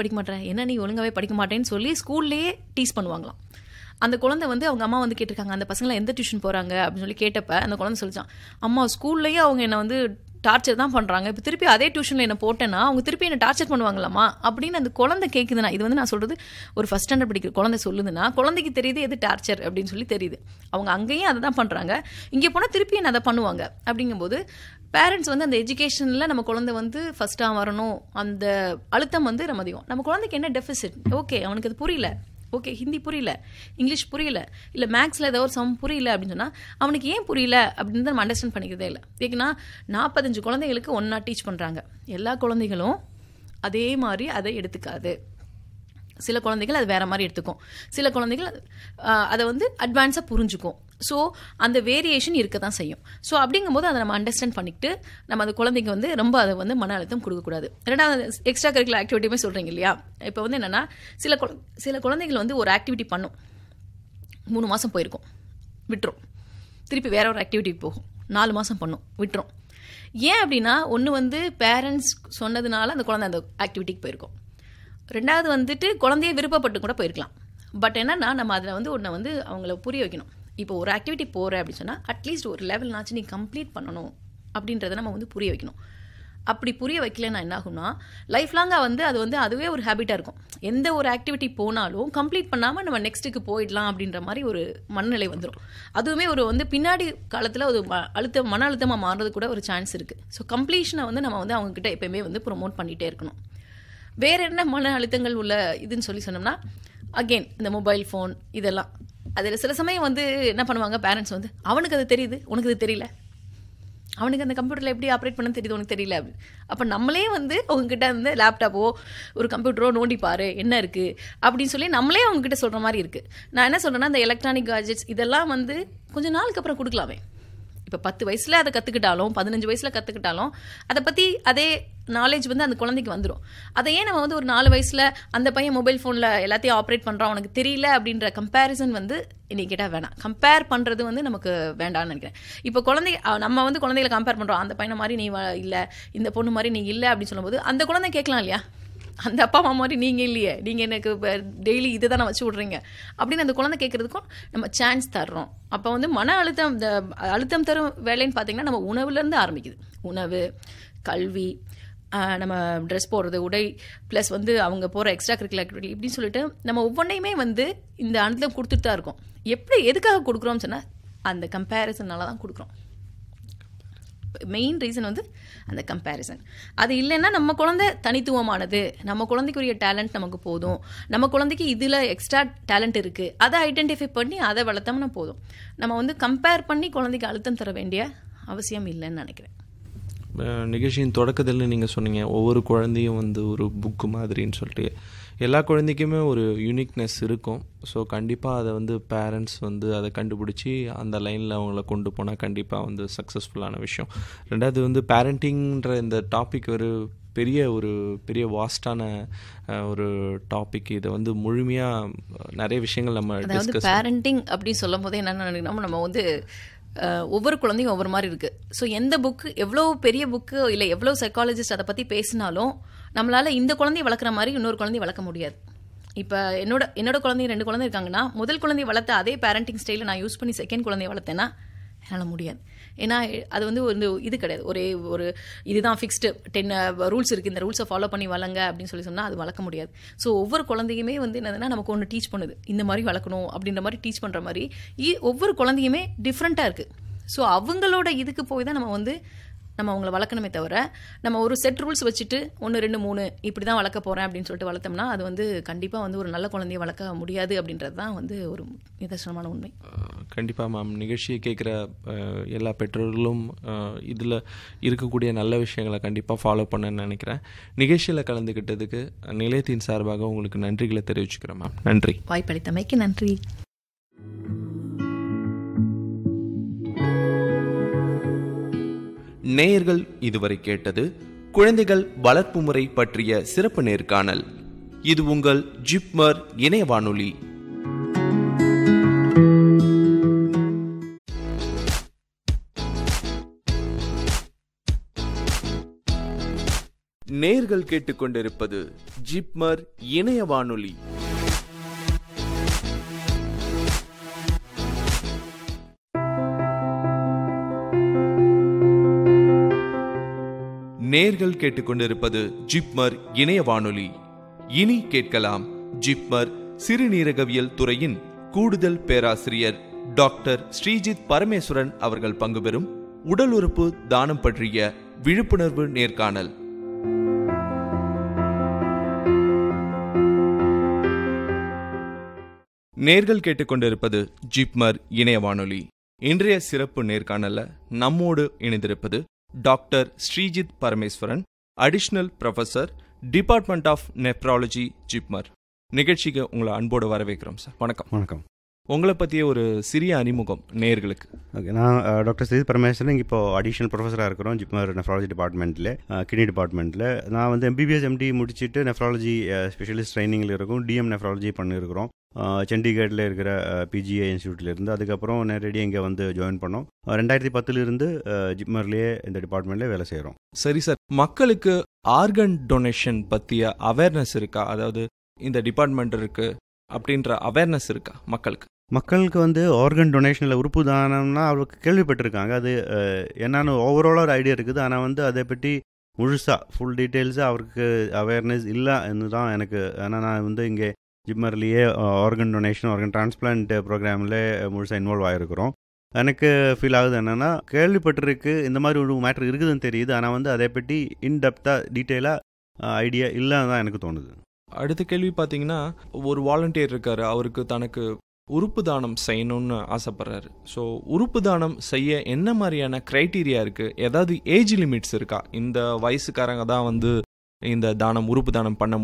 படிக்க மாட்டேன்னு சொல்லி ஸ்கூல்லேயே டீஸ் பண்ணுவாங்களாம். அந்த குழந்தை வந்து அவங்க அம்மா வந்து கேட்டிருக்காங்க, அந்த பசங்களை எந்த டியூஷன் போகிறாங்க அப்படின்னு சொல்லி கேட்டப்ப அந்த குழந்தை சொல்லிச்சான், அம்மா ஸ்கூல்லேயே அவங்க என்னை வந்து டார்ச்சர் தான் பண்ணுறாங்க, இப்போ திருப்பி அதே டியூஷனில் என்ன போட்டேன்னா அவங்க திருப்பி என்ன டார்ச்சர் பண்ணுவாங்களாமா அப்படின்னு அந்த குழந்தை கேட்குதுன்னா, இது வந்து நான் சொல்கிறது ஒரு ஃபஸ்ட் ஸ்டாண்டர்ட் படிக்கிற குழந்தை சொல்லுதுன்னா குழந்தைக்கு தெரியுது எது டார்ச்சர் அப்படின்னு சொல்லி தெரியுது. அவங்க அங்கேயும் அதை தான் பண்ணுறாங்க, இங்கே போனால் திருப்பி என்ன அதை பண்ணுவாங்க. அப்படிங்கும்போது பேரண்ட்ஸ் வந்து அந்த எஜுகேஷனில் நம்ம குழந்தை வந்து ஃபஸ்ட்டாக வரணும், அந்த அழுத்தம் வந்து நம்ம அதிகம். நம்ம குழந்தைக்கு என்ன டெஃபிசிட், ஓகே அவனுக்கு அது புரியல, ஓகே ஹிந்தி புரியல, இங்கிலீஷ் புரியல, இல்லை மேக்ஸில் ஏதோ ஒரு சம் புரியல அப்படின்னு சொன்னால் அவனுக்கு ஏன் புரியல அப்படின்னு நம்ம அண்டர்ஸ்டாண்ட் பண்ணிக்கிறதே இல்லை. ஏன்னா 45 குழந்தைகளுக்கு ஒன்றா டீச் பண்ணுறாங்க. எல்லா குழந்தைகளும் அதே மாதிரி அதை எடுத்துக்காது. சில குழந்தைகள் அது வேற மாதிரி எடுத்துக்கும், சில குழந்தைகள் அதை வந்து அட்வான்ஸாக புரிஞ்சுக்கும். ஸோ அந்த வேரியேஷன் இருக்க தான் செய்யும். ஸோ அப்படிங்கும்போது அதை நம்ம அண்டர்ஸ்டாண்ட் பண்ணிக்கிட்டு நம்ம அந்த குழந்தைங்க வந்து ரொம்ப அதை வந்து மன அழுத்தம் கொடுக்கக்கூடாது. ரெண்டாவது எக்ஸ்ட்ரா கரிக்குலர் ஆக்டிவிட்டியுமே சொல்கிறீங்க இல்லையா, இப்போ வந்து என்னென்னா சில குழந்தைகள் வந்து ஒரு ஆக்டிவிட்டி பண்ணும், 3 மாதம் போயிருக்கும், விட்டுரும். திருப்பி வேற ஒரு ஆக்டிவிட்டி போகும், 4 மாதம் பண்ணும், விட்டுரும். ஏன் அப்படின்னா ஒன்று வந்து பேரண்ட்ஸ் சொன்னதுனால அந்த குழந்தை அந்த ஆக்டிவிட்டிக்கு போயிருக்கும். ரெண்டாவது வந்துட்டு குழந்தைய விருப்பப்பட்டு கூட போயிருக்கலாம். பட் என்னன்னா நம்ம அதில் வந்து ஒன்றை வந்து அவங்கள புரிய வைக்கணும். இப்போ ஒரு ஆக்டிவிட்டி போகிற அப்படின்னு சொன்னால் அட்லீஸ்ட் ஒரு லெவல்னாச்சும் நீ கம்ப்ளீட் பண்ணணும் அப்படின்றத நம்ம வந்து புரிய வைக்கணும். அப்படி புரிய வைக்கலன்னா என்ன ஆகும்னா லைஃப் லாங்காக வந்து அது வந்து அதுவே ஒரு ஹேபிட்டாக இருக்கும். எந்த ஒரு ஆக்டிவிட்டி போனாலும் கம்ப்ளீட் பண்ணாமல் நம்ம நெக்ஸ்ட்டுக்கு போயிடலாம் அப்படின்ற மாதிரி ஒரு மனநிலை வந்துடும். அதுவுமே ஒரு வந்து பின்னாடி காலத்தில் ஒரு மன அழுத்தமாக மாறுறது கூட ஒரு சான்ஸ் இருக்குது. ஸோ கம்ப்ளீஷனை வந்து நம்ம வந்து அவங்கக்கிட்ட எப்பயுமே வந்து ப்ரொமோட் பண்ணிகிட்டே இருக்கணும். வேற என்ன மன அழுத்தங்கள் உள்ள இதுன்னு சொல்லி சொன்னோம்னா அகெயின் இந்த மொபைல் ஃபோன் இதெல்லாம். அதில் சில சமயம் வந்து என்ன பண்ணுவாங்க பேரண்ட்ஸ் வந்து அவனுக்கு அது தெரியுது உனக்கு அது தெரியல, அவனுக்கு அந்த கம்ப்யூட்டரில் எப்படி ஆப்ரேட் பண்ண தெரியுது உனக்கு தெரியல அப்படி. அப்போ நம்மளே வந்து அவங்ககிட்ட வந்து லேப்டாப்போ ஒரு கம்ப்யூட்டரோ நோண்டிப்பாரு என்ன இருக்குது அப்படின்னு சொல்லி நம்மளே அவங்ககிட்ட சொல்கிற மாதிரி இருக்குது. நான் என்ன சொல்கிறேன்னா இந்த எலக்ட்ரானிக் கேஜெட்ஸ் இதெல்லாம் வந்து கொஞ்சம் நாளுக்கு அப்புறம் கொடுக்கலாமே. இப்போ 10 வயசில் அதை கற்றுக்கிட்டாலும் 15 வயசில் கற்றுக்கிட்டாலும் அதை பற்றி அதே நாலேஜ் வந்து அந்த குழந்தைக்கு வந்துடும். அதை ஏன் நம்ம வந்து ஒரு 4 வயசில் அந்த பையன் மொபைல் ஃபோனில் எல்லாத்தையும் ஆப்ரேட் பண்ணுறான் உனக்கு தெரியல அப்படின்ற கம்பேரிசன் வந்து இன்னைக்கு கேட்டால் வேணாம். கம்பேர் பண்ணுறது வந்து நமக்கு வேண்டாம்னு நினைக்கிறேன். இப்போ நம்ம வந்து குழந்தைகளை கம்பேர் பண்ணுறோம், அந்த பையனை மாதிரி நீ இல்லை, இந்த பொண்ணு மாதிரி நீ இல்லை அப்படின்னு சொல்லும்போது அந்த குழந்தை கேட்கலாம் இல்லையா, அந்த அப்பா அம்மா மாதிரி நீங்கள் இல்லையே, நீங்கள் எனக்கு டெய்லி இதை தான் வச்சு விட்றீங்க அப்படின்னு அந்த குழந்தை கேட்குறதுக்கும் நம்ம சான்ஸ் தர்றோம். அப்போ வந்து மன அழுத்தம் இந்த அழுத்தம் தரும் வேலைன்னு பார்த்தீங்கன்னா நம்ம உணவுலேருந்து ஆரம்பிக்குது. உணவு, கல்வி, நம்ம ட்ரெஸ் போடுறது, உடை, ப்ளஸ் வந்து அவங்க போகிற எக்ஸ்ட்ரா கரிக்குலர் ஆக்டிவிட்டி இப்படின்னு சொல்லிட்டு நம்ம ஒவ்வொன்றையுமே வந்து இந்த அழுத்தம் கொடுத்துட்டு தான் இருக்கோம். எதுக்காக கொடுக்குறோம்னு சொன்னால் அந்த கம்பேரிசனால தான் கொடுக்குறோம். மெயின் ரீசன் வந்து அந்த கம்பேரிசன். அது இல்லைன்னா நம்ம குழந்தை தனித்துவமானது, நம்ம குழந்தைக்குரிய டேலண்ட் நமக்கு போதும், நம்ம குழந்தைக்கு இதில் எக்ஸ்ட்ரா டேலண்ட் இருக்குது, அதை ஐடென்டிஃபை பண்ணி அதை வளர்த்தோம்னா போதும். நம்ம வந்து கம்பேர் பண்ணி குழந்தைக்கு அழுத்தம் தர வேண்டிய அவசியம் இல்லைன்னு நினைக்கிறேன். நிகழ்ச்சியின் தொடக்கத்தில் நீங்கள் சொன்னீங்க ஒவ்வொரு குழந்தையும் வந்து ஒரு புக்கு மாதிரின்னு சொல்லிட்டு. எல்லா குழந்தைக்குமே ஒரு யூனிக்னஸ் இருக்கும். ஸோ கண்டிப்பாக அதை வந்து பேரண்ட்ஸ் வந்து அதை கண்டுபிடிச்சி அந்த லைனில் அவங்கள கொண்டு போனால் கண்டிப்பாக வந்து சக்ஸஸ்ஃபுல்லான விஷயம். ரெண்டாவது வந்து பேரண்டிங்ன்ற இந்த டாபிக் ஒரு பெரிய வாஸ்டான ஒரு டாபிக். இதை வந்து முழுமையாக நிறைய விஷயங்கள் நம்ம டிஸ்கஸ். பேரண்டிங் அப்படின்னு சொல்லும் போதே என்னென்ன நினைக்கணும், நம்ம வந்து ஒவ்வொரு குழந்தையும் ஒவ்வொரு மாதிரி இருக்குது. ஸோ எந்த புக்கு எவ்வளோ பெரிய புக்கு இல்லை எவ்வளோ சைக்காலஜிஸ்ட் அதை பற்றி பேசினாலும் நம்மளால் இந்த குழந்தைய வளர்க்குற மாதிரி இன்னொரு குழந்தைய வளர்க்க முடியாது. இப்போ என்னோட குழந்தைய 2 குழந்தை இருக்காங்கன்னா முதல் குழந்தைய வளர்த்த அதே பேரண்டிங் ஸ்டைலை நான் யூஸ் பண்ணி செகண்ட் குழந்தைய வளர்த்தேன்னா என்னால் முடியாது. ஏன்னா அது வந்து ஒரு இது கிடையாது, ஒரு இதுதான் ஃபிக்ஸ்டு 10 ரூல்ஸ் இருக்குது, இந்த ரூல்ஸை ஃபாலோ பண்ணி வளங்க அப்படின்னு சொல்லி சொன்னால் அது வளர்க்க முடியாது. ஸோ ஒவ்வொரு குழந்தையுமே வந்து என்னதுன்னா நமக்கு ஒன்று டீச் பண்ணுது, இந்த மாதிரி வளர்க்கணும் அப்படின்ற மாதிரி டீச் பண்ணுற மாதிரி ஒவ்வொரு குழந்தையுமே டிஃப்ரெண்ட்டாக இருக்குது. ஸோ அவங்களோட இதுக்கு போய் தான் நம்ம அவங்கள வளர்க்கணுமே தவிர நம்ம ஒரு செட் ரூல்ஸ் வச்சுட்டு 1 2 3 இப்படி தான் வளர்க்க போகிறேன் அப்படின்னு சொல்லிட்டு வளர்த்தோம்னா அது வந்து கண்டிப்பாக வந்து ஒரு நல்ல குழந்தைய வளர்க்க முடியாது அப்படின்றது தான் வந்து ஒரு நிதர்சனமான உண்மை. கண்டிப்பாக மேம், நிகழ்ச்சியை கேட்குற எல்லா பெற்றோர்களும் இதில் இருக்கக்கூடிய நல்ல விஷயங்களை கண்டிப்பாக ஃபாலோ பண்ணணும்னு நினைக்கிறேன். நிகழ்ச்சியில் கலந்துக்கிட்டதுக்கு நிலையத்தின் சார்பாக உங்களுக்கு நன்றிகளை தெரிவிச்சுக்கிறேன் மேம். நன்றி. வாய்ப்பளித்தமைக்கு நன்றி. நேயர்கள் இதுவரை கேட்டது குழந்தைகள் வளர்ப்பு முறை பற்றிய சிறப்பு நேர்காணல். இது உங்கள் ஜிப்மர் இணைய வானொலி. நேயர்கள் கேட்டுக்கொண்டிருப்பது ஜிப்மர் இணைய வானொலி. நேர்கள் கேட்டுக்கொண்டிருப்பது ஜிப்மர் இணைய வானொலி. இனி கேட்கலாம் ஜிப்மர் சிறுநீரகவியல் துறையின் கூடுதல் பேராசிரியர் டாக்டர் ஸ்ரீஜித் பரமேஸ்வரன் அவர்கள் பங்குபெறும் உடல் உறுப்பு தானம் பற்றிய விழிப்புணர்வு நேர்காணல். நேர்கள் கேட்டுக்கொண்டிருப்பது ஜிப்மர் இணைய வானொலி. இன்றைய சிறப்பு நேர்காணல்ல நம்மோடு இணைந்திருப்பது doctor Sreejith Parameswaran, additional professor, department of nephrology, JIPMER. நிகழ்ச்சிக்கு உங்களை அன்போடு வரவேற்கிறோம் சார். வணக்கம். வணக்கம். உங்களை பற்றிய ஒரு சிறிய அறிமுகம் நேயர்களுக்கு. ஓகே, நான் டாக்டர் ஸ்ரீ பரமேஸ்வரன். இங்கே இப்போ அடிஷனல் ப்ரொஃபஸராக இருக்கிறோம் ஜிப்மர் நெஃப்ராலஜி டிபார்ட்மெண்ட்டில், கிட்னி டிபார்ட்மெண்ட்டில். நான் வந்து MBBS MD முடிச்சுட்டு நெஃப்ராலஜி ஸ்பெஷலிஸ்ட் ட்ரைனிங்கில் இருக்கும். DM நெஃப்ராலஜி பண்ணியிருக்கிறோம் சண்டிகரில் இருக்கிற PGI இன்ஸ்டியூட்லேருந்து. அதுக்கப்புறம் நேரடியாக இங்கே வந்து ஜாயின் பண்ணோம். 2010 ஜிப்மர்லேயே இந்த டிபார்ட்மெண்ட்லேயே வேலை செய்கிறோம். சரி சார், மக்களுக்கு ஆர்கன் டொனேஷன் பற்றிய அவேர்னஸ் இருக்கா? அதாவது இந்த டிபார்ட்மெண்ட் இருக்கு அப்படின்ற அவேர்னஸ் இருக்கா மக்களுக்கு வந்து ஆர்கன் டொனேஷனில் உறுப்பு தானம்னா அவருக்கு கேள்விப்பட்டிருக்காங்க. அது என்னன்னு ஓவராலாக ஒரு ஐடியா இருக்குது. ஆனால் வந்து அதை பற்றி முழுசாக ஃபுல் டீட்டெயில்ஸாக அவருக்கு அவேர்னஸ் இல்லைன்னு தான் எனக்கு. ஆனால் நான் வந்து இங்கே ஜிப்மர்லேயே ஆர்கன் டொனேஷன், ஆர்கன் டிரான்ஸ்பிளான்ட் ப்ரோக்ராமில் முழுசாக இன்வால்வ் ஆகிருக்கிறோம். எனக்கு ஃபீல் ஆகுது என்னென்னா, கேள்விப்பட்டிருக்கு இந்த மாதிரி ஒரு மேட்ரு இருக்குதுன்னு தெரியுது. ஆனால் வந்து அதை பற்றி இன்டெப்த்தாக டீட்டெயிலாக ஐடியா இல்லைன்னு தான் எனக்கு தோணுது. அடுத்த கேள்வி பார்த்தீங்கன்னா, ஒரு வாலண்டியர் இருக்காரு, அவருக்கு தனக்கு உறுப்பு தானம் செய்யணும்னு ஆசைப்படுறாரு. ஸோ உறுப்பு தானம் செய்ய என்ன மாதிரியான க்ரைட்டீரியா இருக்குது? ஏதாவது ஏஜ் லிமிட்ஸ் இருக்கா? இந்த வயசுக்காரங்க தான் வந்து இந்த உறுப்பு தானம் பண்ண